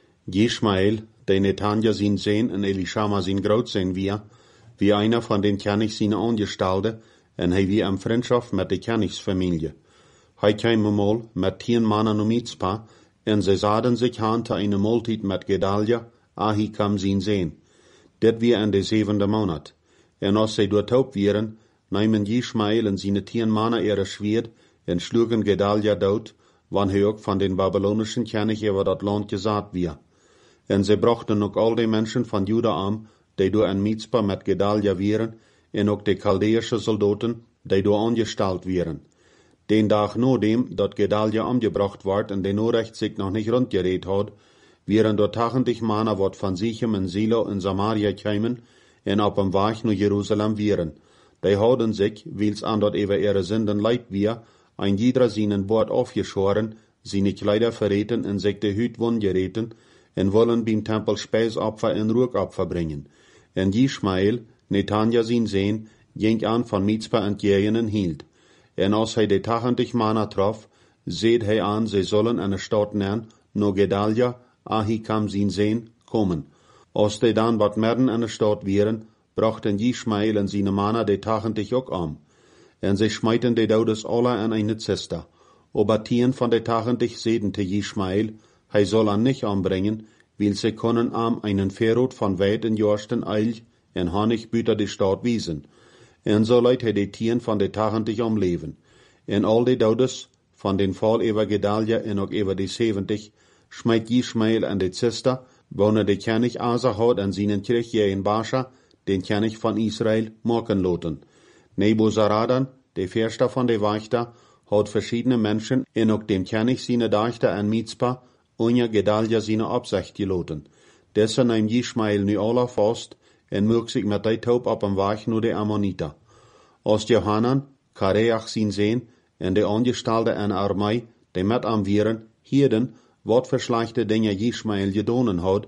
Ishmael, de Netanja sin Sehn en Elishama sin Groot zijn wir, wie einer von den Königs sine Angestellte, en hij wie am Freundschaft met de Königsfamilie. Hij kwam mal met tien mannen um Mizpa, en ze zaden sich aan te eine Multit met Gedalia, Ahikam sin Sehn. Dit wie in de zevende Monat. En als ze doortaub wieren, nahmen Ishmael en sine tien mannen ihre Schwert, en schlugen Gedalia dood, wann hij ook van den babylonischen König über dat Land gesaat wir. En ze brachten ook al die Menschen von Juda an, die door in Mizpa met Gedalia wieren, en ook de Chaldeische Soldaten, die door angestalt wieren. Den Tag no dem, dat Gedalia umgebracht ward en de Norecht sich noch nicht rundgeredet had, wieren dort tachtig Männer wat von Sichem en Silo in Samaria kämen, en op dem Weg naar Jerusalem wieren. Die hadden sich, wils an dat über ihre Sünden leid wir, ein jeder seinen Bord aufgeschoren, seine Kleider verreten en sich de Hüt wundgereten, en wollen beim Tempel Speisopfer en Ruckopfer bringen. En Ishmael, Netanja sin Sehn, ging an von Mizpa entgegen en hielt. En als hij de tachtig Männer trof, seht hij an, sie sollen eine Stadt nennen, no Gedalia, Ahikam sin Sehn, kommen. Als die dan wat merden an der Stadt wieren, brachten Ishmael en seine Männer de tachtig ook an. En sie schmeiten de Daudes alle an eine Ziste. Aber tien von de tachtig seden te Ishmael, hij soll an nicht anbringen, weil sie können am einen Verrot von weit in Jorsten eil en Honig büter de Stadt wiesen. En so leidt hij de tien van de tachtig omleven. En al de Daudes van den Fall über Gedalia en ook über de zeventig, schmeit Ishmael an de Ziste, wanneer de König Asa had en seinen Krieg in Bascha, den König von Israel, machen loten. Nebuzaradan, der Förster von de Wächter, hat verschiedene Menschen en ook dem König seine Dächter an Mizpa, unja Gedalia seine Absicht geloten. Dessen nahm Ishmael nu alle fast, en mög sich met die Taub op am Weg nur de Ammoniter. Als Johanan, Kareach sin Sehn, en de Angestalte an Armee, die met am wieren, hierden, wat verschlechte Dinge Ishmael gedonen had,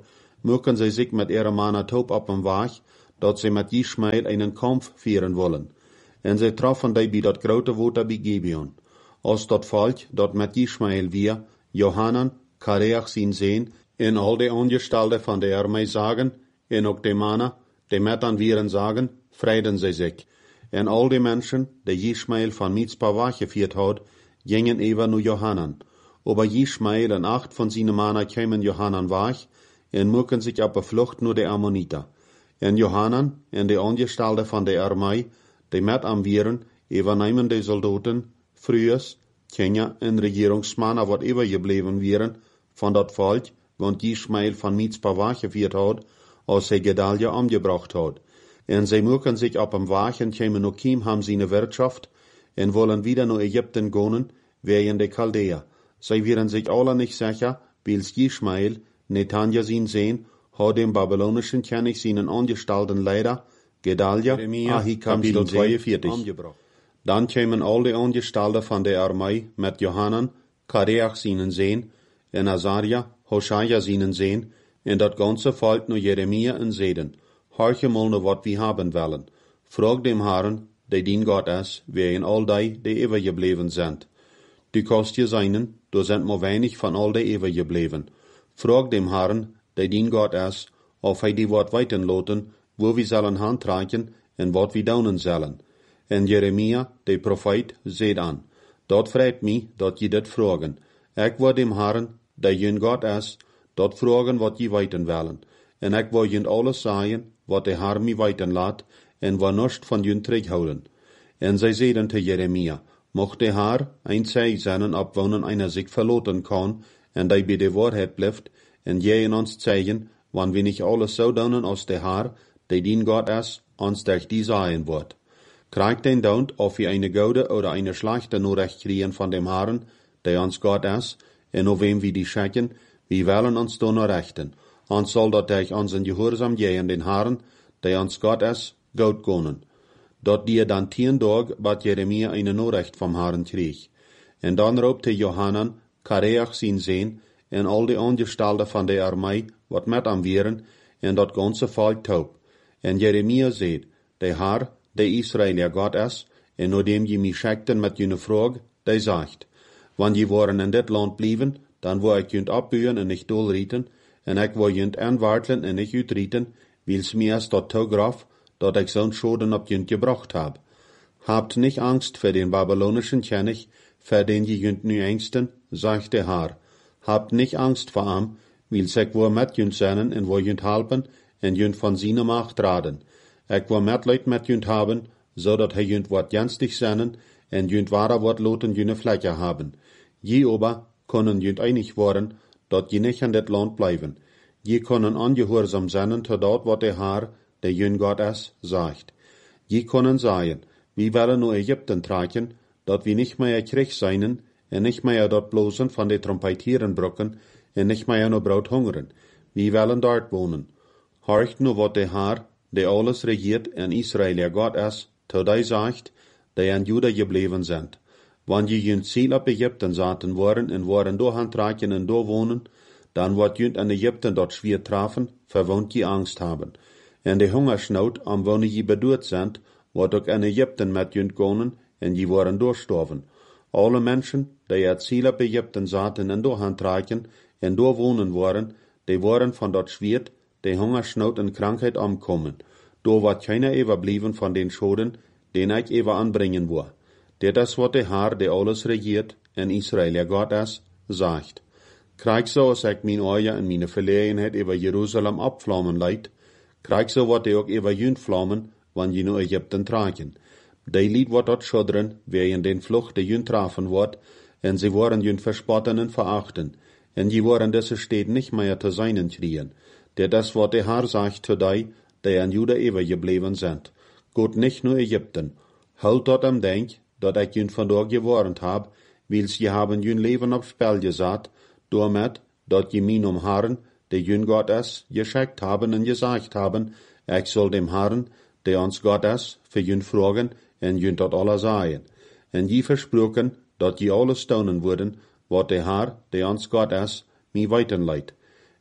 mögen sie sich mit ihrer Manatob op dem Weg, dat sie mit Ismael einen Kampf führen wollen. En sie trafen die bei dat grote Water bei Gibeon. Als dat Volk, dat mit Ismael wir, Johanan, Kareach zijn sehen, en al die Angestellte von der Armee sagen, en ook die Männer, die mit an Vieren sagen, freiden sie sich. En al die Menschen, die Ismael von Mitzpah weggeführt hat, gingen über nur Johanan. Aber Ismael und acht von seinen Männern kämen Johanan weg, en mögen sich auf der Flucht nur die Ammoniter. En Johanan en die Angestellte von der Armee, die mit am Vieren, übernehmen die Soldaten, frühers, Kinder en Regierungsmänner, wat übergeblieben wären, von dat Volk, want Ismael von Mitzpah weggeführt hat, als er Gedalia umgebracht hat. En sie mögen sich auf dem Weg und kämen noch kiem haben seine Wirtschaft, en wollen wieder nach Ägypten gehen, wegen der Chaldäer. Sie wären sich alle nicht sicher, wils Ismael, Netanja sin sehen, hat dem babylonischen König seinen angestellten Leiter, Gedalia, Ahikam sin sehen, umgebracht. Dann kämen all die Angestellten von der Armee mit Johanan, Kareach seinen sehen, en Azaria, Hoshaja seinen sehen, en dat ganze Volk nur Jeremia en Seden. Horche mal nur wat wir haben wollen. Frag dem Herrn, der dien Gott ist, wegen all die, die übergeblieben sind. Du kannst dir seinen, du sind nur wenig von all die übergeblieben. Frag dem Herrn, der dien Gott ist, ob er die Wort weiterloten, wo wir sollen handreichen en wat wir daunen sollen. En Jeremia, der Prophet, seht an. Dort freut mich, dat je dit fragen. Ik wil dem Herrn, der jün Gott ist, dort fragen, wat je weiten wollen. En ik wil jün alles sagen, wat der Herr mi weiten laat, en wil nichts von jün terughouden. En zij zeiden te Jeremia, mocht der Herr ein Zeig sein, ob wonen einer sich verloten kann, en die bei der Wahrheit bleibt, en je in uns zeigen, wann wir nicht alles so daunen als der Herr, der dien Gott ist, uns durch die sagen wird. Kriegt den Daunt, ob wir eine gute oder eine schlechte Nachricht kriegen von dem Herrn, der uns Gott ist, en auf wem wir die schicken, wir wollen uns da noch rechten. Uns soll dat durch unseren Gehorsam gehen den Herrn, der uns Gott ist, gut gehen. Dort die dann tien Tag, bat Jeremia eine Nachricht vom Herrn krieg. En dann robte Johanan, Kareach sin sehen, en all die Angestellten von der Armee, wat mit am Vieren, en dat ganze Volk taub. En Jeremia seht, der Herr, der Israel Gott ist, en nur dem je mich schickten mit jene Frage, der sagt, wann je waren in dit Land blieben, dann wo ich jünt abbühen en nicht dolrieten, en ik wo jünt anwartlen en nicht utrieten, wils mir es dort graf, dat ich so'n Schoden ab jünt gebracht hab. Habt nicht Angst für den babylonischen König, für den je jünt nu ängsten, sagt der Herr. Habt nicht Angst vor ihm, wils ich wo mit jünt seinen en wo jünt halpen, en jünt von seiner Macht raden. Ik wo Mitleid mit jünt haben, so dat he jünt wat janstig seinen, en jünt wahrer wat loten jüne Fläche haben. Je ober können jünt einig worden, dat je nicht an dit Land bleiben. Je können angehorsam sein, to dat wat der Herr, der jün Gott ist, sagt. Je können sagen, wir wollen nur Ägypten tragen, dat wir nicht mehr Krieg seinen, en nicht mehr dort bloßen von de Trompetieren brocken, en nicht mehr nur Brot hungern. Wir wollen dort wohnen. Horcht nur wat der Herr, der alles regiert in Israel Gott ist, to die sagt, der an Juda geblieben sind. Wann je jünt Ziel ab Ägypten saten worden en waren do handtragen en do wohnen, dann wird jünt an Ägypten dort schwer trafen, verwohnt je Angst haben. En de Hungersnood am wonen je bedurt sind, wird ook in Ägypten mit jünt gonen en je waren durchstorven. Alle Menschen, die het Ziel ab Ägypten saten en do handtragen en do wohnen waren, die waren von dort schwer, de Hungersnood en Krankheit omkommen. Do wird keiner überblieben von den Schoden, den ich über anbringen will. Der das wat der Herr, der alles regiert, in Israel Gott ist, sagt. Krieg so, als ich mein Euer in meine Verlegenheit über Jerusalem abflammen leid, krieg so wat ich auch über jünt flammen, wann je nur Ägypten tragen. Die Lied wat dort schuddern, wer in den Flucht der jünt trafen wird, en sie waren jünt verspotten und verachten, en je waren diese Städte nicht mehr zu seinen kriegen. Der das wat der Herr sagt zu die, der an Juda übergeblieben sind. Gut nicht nur Ägypten. Halt dort am Denk, dat ich jün von dort gewarnt hab, wils je haben jün Leben aufs Spiel gesat, damit, dat je min um Herrn, der jün Gott ist, geschickt haben und gesagt haben, ich soll dem Herrn, der uns Gott ist, für jün fragen, en jün dort alle sagen. En je versprochen, dat je alles staunen würden, wat der Herr, der uns Gott ist, mi weitenleit.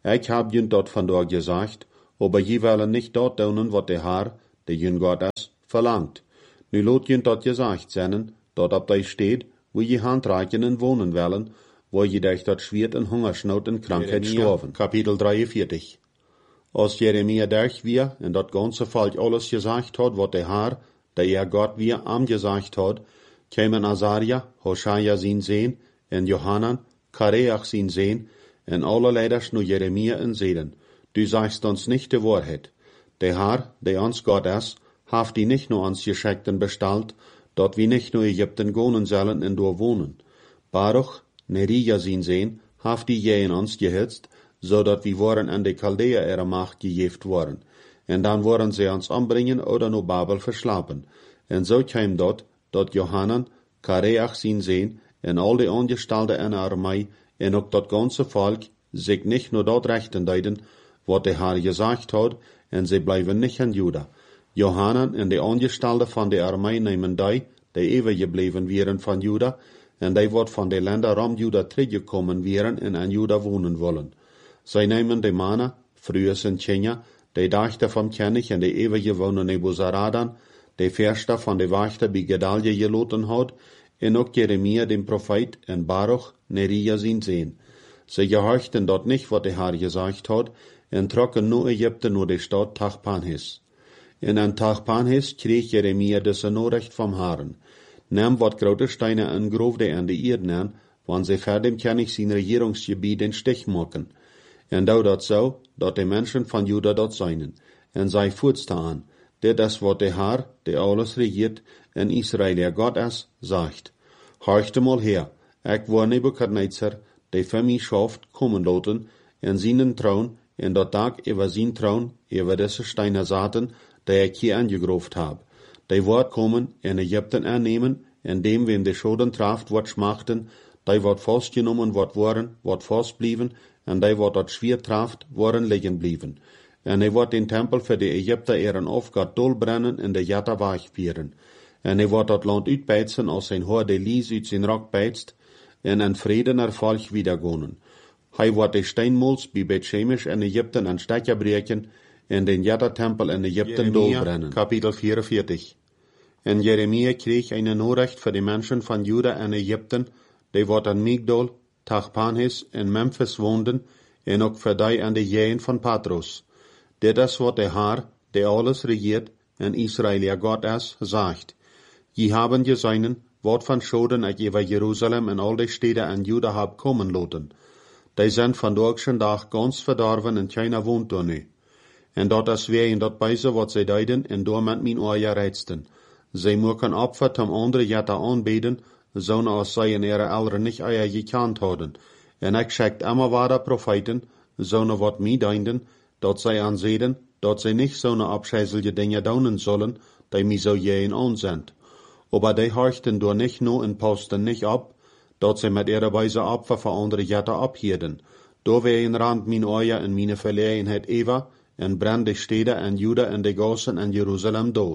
Ich hab jün dort vandaag gesagt, aber je willen nicht dort doen wat der Herr, der jün Gott ist, verlangt. Nu lot jün dort gesagt zijn, dort ab dei steht, wo je handreichen en wohnen willen, wo je dich dort schwert en Hungersnood en Krankheit storven. Kapitel dreiundvierzig. Als Jeremia derch wir, en dat ganze Volk alles gesagt hat, wat der Herr, der er Gott wir am gesagt hat, kämen Asaria, Hoshaja sin sehen, en Johanan, Kareach sin sehen, en alle Leiders nu Jeremia en zeden. Du sagst uns nicht die Wahrheit. Der Herr, der uns Gott ist, haft die nicht nur uns Geschickten bestalt, dort wie nicht nur Ägypten gonen sollen en dort wohnen. Baruch, Nerija sin sehen, haft die je in uns gehitzt, so dat wir waren an die Chaldea ihrer Macht gejeft worden. En dann waren sie uns umbringen oder nur Babel verschlapen. En so kam dort, dort Johanan, Kareach sin sehen, en al die Angestellte in der Armee, en ook dat ganze Volk, sich nicht nur dort rechten deiden, wat der Herr gesagt hat, en sie bleiben nicht in Juda. Johanan en die Angestellte von der Armee nehmen die, die eeuwig gebleven wären von Juda, en die wat von der Länder rum Juda teruggekommen wären en an Juda wohnen wollen. Sie nehmen die Männer, früher sind Tjenja, die Dachter vom König en die ewige wohnen Nebuzaradan, die Verster von der Wachter bei Gedalja geloten hat, en ook Jeremia den Prophet en Baruch, Nerija sin sehen. Sie gehorchten dort nicht, wat der Herr gesagt hat, en trocken nur Ägypten nur die Stadt Tachpanhes. In an Tachpanhes krieg Jeremia das Nachricht vom Herrn. Nahm wat grote Steine en grofde an die Erde an, wann sie vor dem König sein Regierungsgebiet den Stich machen. En dau dat so, dat die Menschen von Juda dort seien. En sei voetste an, der das wat der Herr, der alles regiert, en Israel der Gott ist, sagt. Horchte mal her, ich war Nebukadnezar, der für mich schafft, kommen loten, en seinen Traun, en dat Tag über sein Traun, über diese Steine saten, der ich hier angegroft hab. Die wird kommen, en Ägypten annehmen, en dem, wem die Schoden traft, wat schmachten, die wird festgenommen, wat waren, wat festblieben, en die wat dat schwer traft, waren liegen blieben. En hij wordt den Tempel für die Ägypter ehren Aufgott dolbrennen en de Jatta weichvieren. En hij wordt dat Land uitbeizen, als zijn Haar de Lies uit zijn Rock beizt, en een vredener Volk wiedergonen. Hij wordt de Steinmols bij Bet-Shemesh en Ägypten an Stecker breken, en den Jatta-Tempel in Ägypten dolbrennen. Kapitel vierundvierzig. En Jeremia kreeg eine Nachricht für die Menschen von Juda en Ägypten, die wat an Migdol, Tachpanhes en Memphis woonden, en ook für die an de Jäen von Patros. Dit is wat der Herr, der alles regiert, en Israel ja Gott ist, sagt. Je haben gesehen, wat van Schoden ik über Jerusalem en al die Städte an Juda hab kommen loten. Die sind van dorschen Dag ganz verdorven en keiner wohnt da nu. En dat is weer in dat beise wat zij deiden en door met mijn oor reizten. Zij moeken Opfer zum andere Jatta aanbeden, zo'n als zij in ihre Eltern nicht eier gekant hadden. En ik schickt immer weiter Propheten, zo'n wat mij deinden, dat zij aanzeden, dat zij nicht zo'n abscheißelge Dinge daunen sollen, die mij so jähen aanzendt. Aber die horchten door nicht nur en posten nicht ab, dat zij met ihre Weise Opfer für andere Jatta abhielden. Do wär in Rand min Oja en meine Verlegenheit Eva, en brand de Städte en Juda en de Gossen en Jerusalem dol.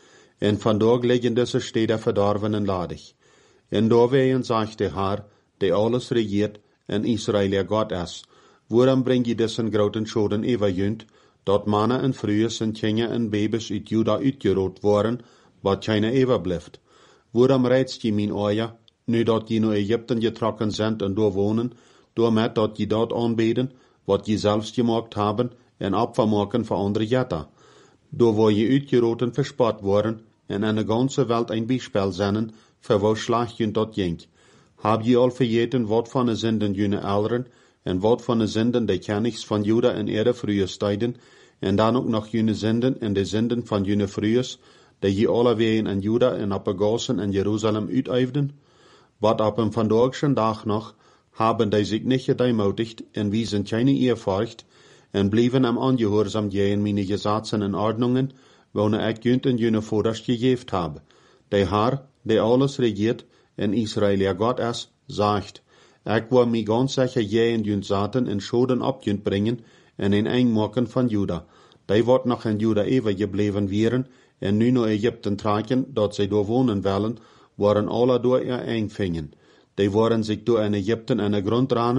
En vandaag liggen deze Städte verdorven en ladig. En doorwegen sagt der Herr, der alles regiert, en Israel der Gott ist, waarom bring je diesen groten Schoden everjunt, dat mannen en vrouwen en kinderen en babys uit Juda uitgeroot worden, wat keine overblijft? Waarom reizt je mijn oja, nu dat je naar Ägypten getrokken zijn en door wonen, door met dat je dat aanbeden, wat je zelfs gemaakt hebben, en Opfer maken voor andere Jatta? Door waar je uitgeroten verspot worden, en in de ganze Welt een Beispiel zijn, voor wo slag je dat jenk. Hab je al vergeten wat van de zinden jene Eltern, en wat van de zinden de Königs van Juda in ihre frühe Stijden, en dan ook nog jene zinden en de zinden van jene frühes, die je alle ween in Juda en op de Gossen en Jerusalem uiteifden? Wat op een vandaagschen dag nog, haben die zich niet gedeimotigt en wiesen keine Ehrfurcht, en bleven am angehorsam jeen meine Gesetzen en Ordnungen, wone ik junt en jene Voders gegeeft habe. Der Herr, der alles regiert, en Israel ja Gott ist, sagt, ik wil mi ganz sicher jeen junt zaten en Schoden opjunt bringen, en in einmaken van Juda. Die wordt nog in Juda eeuwig gebleven wären, en nu naar Ägypten traken, dat zij door wonen willen, waren alle door ihr eingvingen. Die waren zich door in Ägypten in de grond ranen,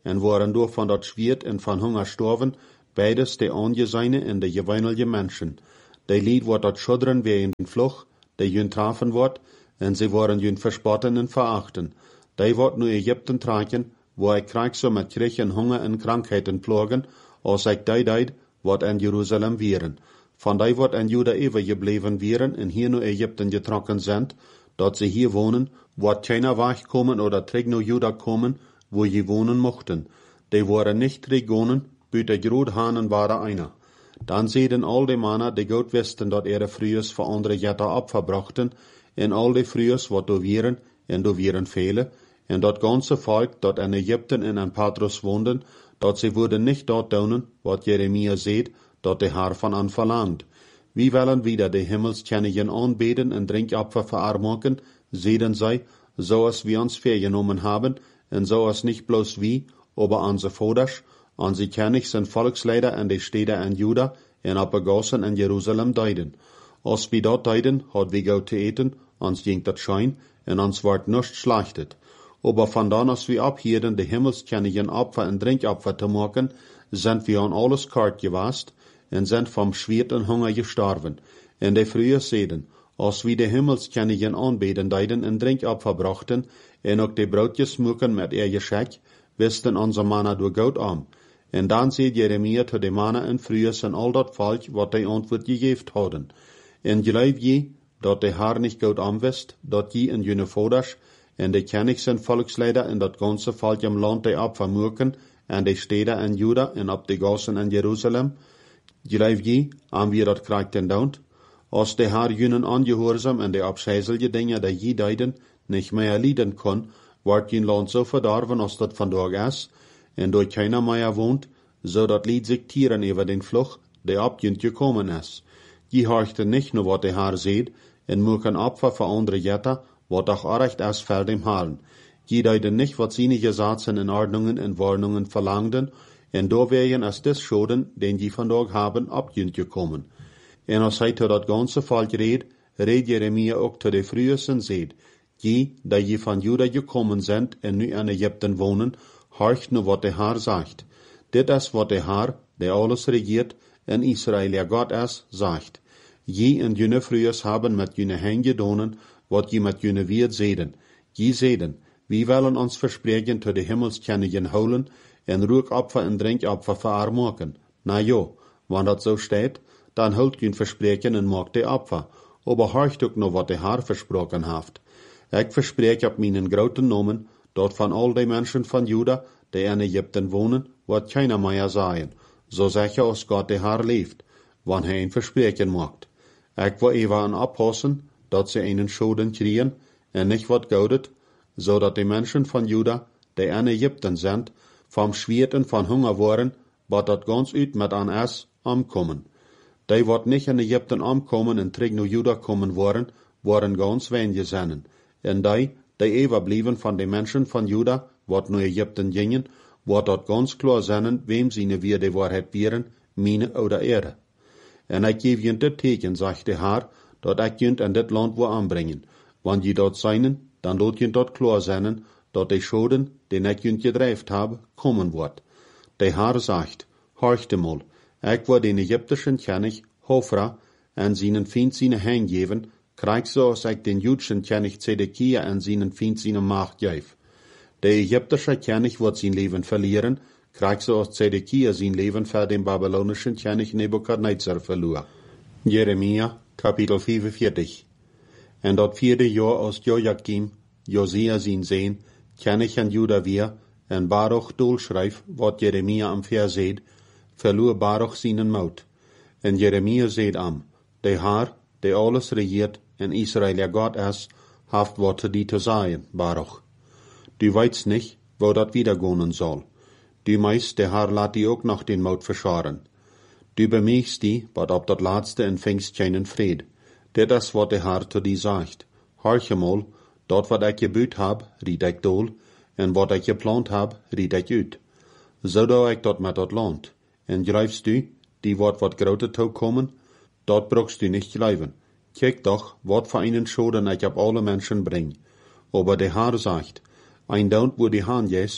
en waren door van dat Schwert en van Hunger storven, beides de ongezeine en de gewöhnliche Menschen. De lied wordt dat schudderen wie in den Fluch, de jun trafen wordt, en ze worden jun verspotten en verachten. De wordt nu Ägypten traken, wo ik krijg zo met Krieg en Hunger en Krankheiten plogen, als ik die deed, wat in Jeruzalem vieren. Van die wordt in Juda even gebleven vieren en hier nu Ägypten getrokken zijn, dat ze hier wonen, wordt keiner wegkomen oder terug naar Juda komen, wo je wonen mochten. Die worden nicht teruggonen, buiten groot hanen waren einer. Dan zeiden al die mannen die goed wisten dat ihre Frühers voor andere Jätter opverbrachten, en al die Frühers wat do vieren, en do vieren vele, en dat ganze Volk, dat in Ägypten en in Patros woonden, dat ze worden nicht dort doen, wat Jeremia zeet, dat de haar van an verlangt. Wie willen wieder de Himmelskennigen aanbeden en drinkopfer verarmoken, zeiden zij, zoals we ons vergenomen haben, en zoals nicht bloß wie, aber onze Voders, onze Königs en Volksleider en de steden in Juda en opgegossen in Jerusalem deiden. Als we dat deiden, had we goud te eten, ons ging dat schijn, en ons wordt nicht schlachtet. Aber van dan als we ophielden de Himmelskennigen Opfer en drinkopfer te maken, sind wir an alles kort gewast, en sind vom Schwert en Hunger gestorven. En de früher zeiden, als we de Himmelskennigen aanbeden deiden en drinkopfer brachten, en ook de broodjes muken met ihr Geschenk, wisten onze mannen door goud aan. En dan zei Jeremia te de mannen en frühers en al dat volk wat de antwoord gegeven hadden. En geloof je, dat de haar niet goud aan wist, dat je en jene voders, en de Königs en Volksleider en dat ganze volk im land de opfer muken, en de steden in Juda en op de gassen in Jeruzalem, geloof je, aan wie dat krijgt daunt, als de haar junen ongehoorzaam en de afscheizelige dingen die je deiden, niet meer lieden kon, wordt je land zo verdorven als dat vandaag is, en door keiner meer woont, zodat lied zich tieren over den vlug, die op je gekomen is. Je horchte niet naar wat de haar zeed, en moeken opfer voor andere jetten, wat auch orecht is voor dem Herrn. Je deiden niet wat zijn gezatzen en ordnungen en warnungen verlangden, en door wegen is des schoden, den je vandaag haben, op je gekomen. En als hij tot dat ganze volk reed, reed Jeremia ook tot de frühers en zeed, je, dat je van Juda gekommen zijn en nu in Ägypten wonen, horcht nu wat de Haar zegt. Dit is wat de Haar, die alles regiert, en Israël ja God is, zegt. Je en jene frühers haben met jene hen gedonen, wat je met jene wierd zeden. Je zeden, wie willen ons verspreken tot de Himmelskennigen holen, en rookopfer en drinkopfer verarmoken. Na jo, want dat zo steht, dan houdt je verspreken en maakt de opfer, aber horcht ook nog wat de Haar versproken heeft. Ik verspreek op mijn grote nomen, dat van al die mensen van Juda, die in Ägypten wonen, wat keiner meer zijn, zo zeker als God de Haar leeft, wanneer hij een verspreken maakt. Ik wil even aan oppassen, dat ze einen schoden kriegen, en niet wat goudet, zodat de mensen van Juda, die in Ägypten zijn, vom Schwert en van Hunger worden, wat dat ganz uit met aan is, omkomen. Die wat niet in Ägypten omkomen en terug naar Juda komen worden, worden ganz wenige zijn. En die, die even blijven van de mensen van Juda, wat naar Ägypten gingen, wordt dat ganz klar zijn, wem sie weer de waarheid bieren, mine oder ere. En ik geef je dit teken, zegt de Haar, dat ik je in dit land wil aanbrengen. Want je dat zijn, dan doet je dat klar zijn, dat de schoden, die ik je gedreven heb, komen wordt. De Haar zegt, horchte mal, ik wil den Ägyptischen König, Hofra, en zijn vriend zijn hen geven, krijg zoals ik den Judschen König Zedekia en zijn vriend zijn macht geef. De Ägyptische König wordt zijn leven verlieren, krijg zoals Zedekia zijn leven voor den Babylonischen König Nebukadnezar verloor. Jeremia, kapitel vijfenveertig. En dat vierde jaar als Joachim, Josia zijn zeen, König in Juda weer, en Baruch doelschrijf, wat Jeremia am verzeed, verloor Baruch zijn mout. En Jeremia zeed am, de Haar, die alles regiert, en Israël ja God is, haft wat te die te zeggen, Baruch. Du weißt nicht, wo dat wiedergonen soll. Du meist, der Haar laat die ook nog den mout verscharen. Du bemerkst die, wat op dat laatste en vingst keinen vrede. Dit is wat de Haar te die zegt. Horche mal, dat wat ik gebuut heb, ried ik dool, en wat ik geplant heb, ried ik uit. Zo doe ik dat met dat land. En grijfst du, die wat wat grote toe komen, dat brukst du nicht geloven. Kijk doch, wat voor einen schoden ik op alle mensen breng. Aber de Haar zegt, ein daunt wo die Haan jest,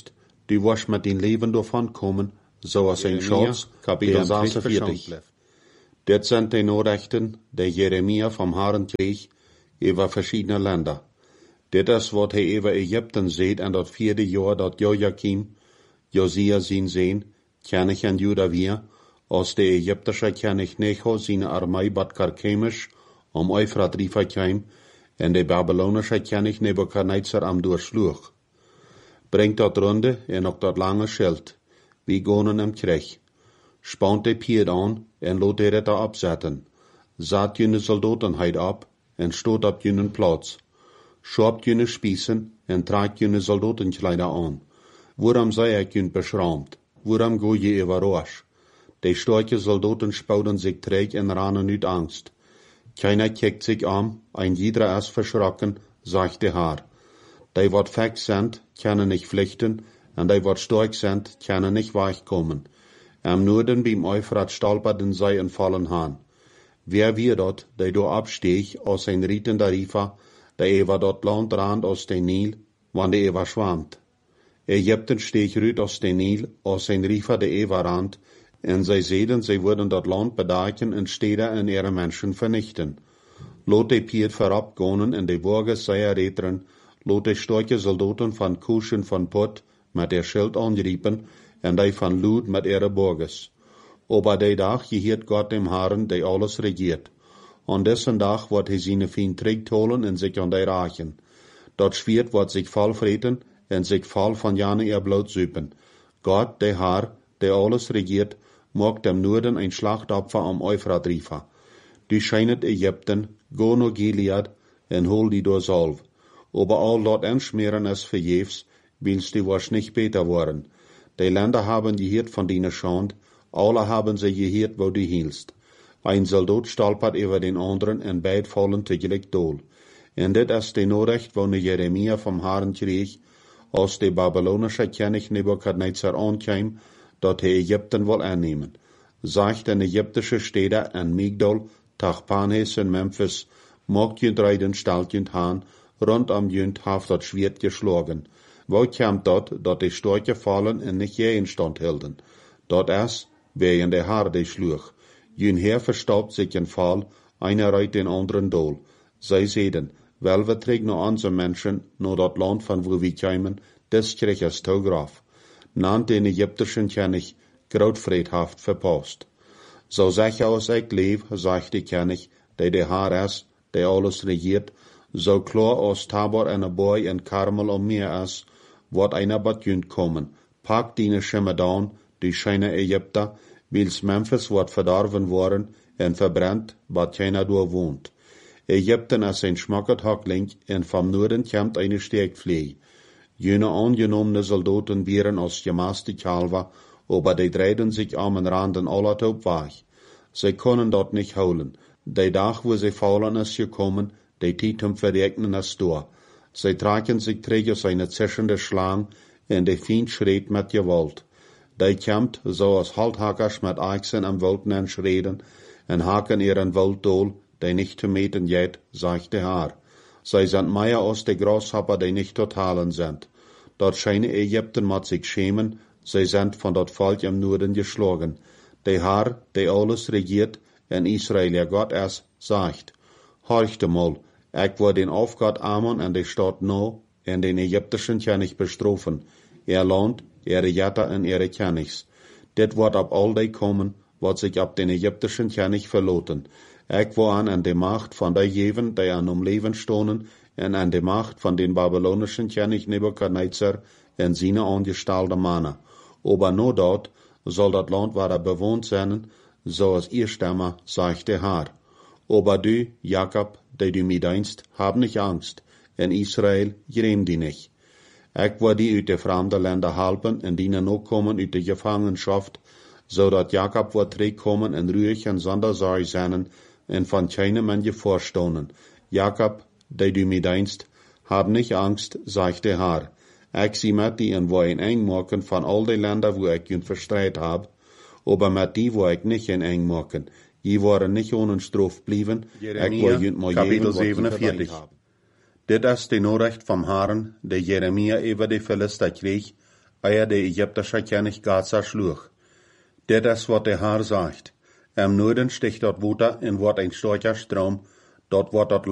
du wirst mit dein Leben davon kommen, so als ein Schatz, Kapitel sechsundvierzig. Dit sind die Nachrichten, die Jeremia vom Herrn krieg, über verschiedene Länder. Dit ist, was er über Ägypten sieht, in das vierte Jahr, dat Joachim, Josia sin sehen, König in Juda wir, aus der ägyptische König Necho seine Armee bat Karkemisch, um Euphrat River kam, und der babylonische König Nebukadnezar am durchschlug. Bringt dort Runde en auch dort lange Schild, wie gonen im Krieg. Spaunt de Pied an, en lot er da absetzen. Saat jene Soldatenheit ab, en stot ab jenen Platz. Schobt jene Spießen, en tragt jene Soldatenkleider an. Worum sei ich jün beschraubt? Worum go je überrasch? Die starke Soldaten spauden sich träg en ranen nüt Angst. Keiner kickt sich an, ein jeder ist verschrocken, sagt der Herr. Die wat feck sind, können nicht flüchten, und die wat stark sind, können nicht weichkommen. Am Norden beim Euphrat stolperten sei und fallen han. Wer wir dort, die do abstieg, aus ein rietender Rifa, der ewa dort Landrand aus den Nil, wann der ewa schwammt. Ägypten stieg rüt aus den Nil, aus ein Rifa der ewa Rand, und sie sehen, sie würden dort Land bedaken und Städte und ihre Menschen vernichten. Lot die Piet verabgonen und die Burger sei erretren, lot die starke Soldaten von Kusch und von Put mit der Schild anriepen, und die von Lud mit ihre Burgers. Aber die Tag gehiert Gott dem Herrn, der alles regiert. An dessen Tag wird er seine Fien trägt holen und sich an die rachen. Dort schwert wird sich voll freten und sich voll von Jane ihr Blut süpen. Gott, der Herr, der alles regiert, mag dem Norden ein Schlachtopfer am Euphrat River. Du scheinet Ägypten, go no Gilead, und hol die durch Salv. Aber all dort anschmieren es verjefs, willst du was nicht besser worden. Die Länder haben gehört von deiner Schand, alle haben sie gehört, wo du hielst. Ein Soldat stolpert über den anderen und beid fallen tegelijk dood. Und dit ist die Nachricht, wo Jeremia vom Herrn krieg, als der babylonische König Nebukadnezar ankam, dat er Ägypten will annehmen. Sagt den ägyptische Städte an Migdol, Tachpanhes und Memphis, mogt jünd reiden stalt jünd han, rund am jünd haft dat Schwert geschlagen. Wo kam dort, dat die Storche fallen und nicht je in Stand hielden? Dort ist, wer in der Harde schlug. Jün Herr verstaubt sich in Fall, einer reit den anderen dool. Sei sehen, wel wir trägt nur unsere Menschen, nur dat Land von wo wir kämen, des krieg es Tograf. Nannt den ägyptischen König, grautfriedhaft verpasst. So sag aus ich leb, sagt die König, der der Herr ist, der alles regiert, so klar aus Tabor eine Boy in Karmel um mir ist, wird einer Batjünd kommen. Pack deine Schimmer down, die scheine Ägypter, wils Memphis wird verdorben worden und verbrennt, wat keiner dort wohnt. Ägypten ist ein schmackert Hackling und vom Norden kommt eine Stärkfliege. Jene angenommene Soldaten wären aus gemaste Kalver, aber die dreiden sich am Randen aller Taub weich. Sie können dort nicht holen. Die Tag, wo sie fallen ist gekommen, die Titum verregnen ist durch. Sie tragen sich träge seine zischende Schlang, und die Feind schreit mit Gewalt. Die kämmt, so als Halthackers mit Eichsen am Waldnen schreden, und haken ihren Walddol, die nicht zu meten jet, sagt der Herr. Sie sind mehr aus der Grashopper, die nicht totalen sind. Dort scheine Ägypten mat sich schämen, sie sind von dort Volk im Norden geschlagen. Der Herr, der alles regiert, in Israel ja Gott ist, sagt, horchte mal, ich will den Aufgott Ammon an der Stadt No, in den ägyptischen König bestrafen, ihr Land, ihre Jätter und ihre Königs. Dit wird ab all die kommen, wat sich ab den ägyptischen König verloten. Ich will an an die Macht von der Jeven, die an um Leben stohnen, und an die Macht von den babylonischen König Nebukadnezar und seine angestellte Männer. Aber nur dort soll das Land weiter bewohnt sein, so als ihr Stamme, sagt der Herr. Aber du, Jakob, der du mir dienst, hab nicht Angst. In Israel gräm die nicht. Ich will die uit de fremde Länder helpen und die noch kommen uit de Gefangenschaft, so dat Jakob wird zurückkommen und ruhig und sondersorg sein und von keinem Menschen vorstonen. Jakob, der du mir dienst, hab nicht Angst, sagt der Herr. Ich sie mit die in wo ein eng machen von all den Ländern, wo ich ihn verstreit hab, aber mit die, wo ich nicht in eng machen. Die waren nicht ohne Straf blieben. Jeremia, Kapitel siebenundvierzig. Dit ist die Nachricht vom Herrn, der Jeremia über die Philister krieg, eer de Ägyptischer König Gaza schlug. Dit is wat der Herr sagt. Am Norden sticht dort Water en wordt een starker Strom, dort wordt dort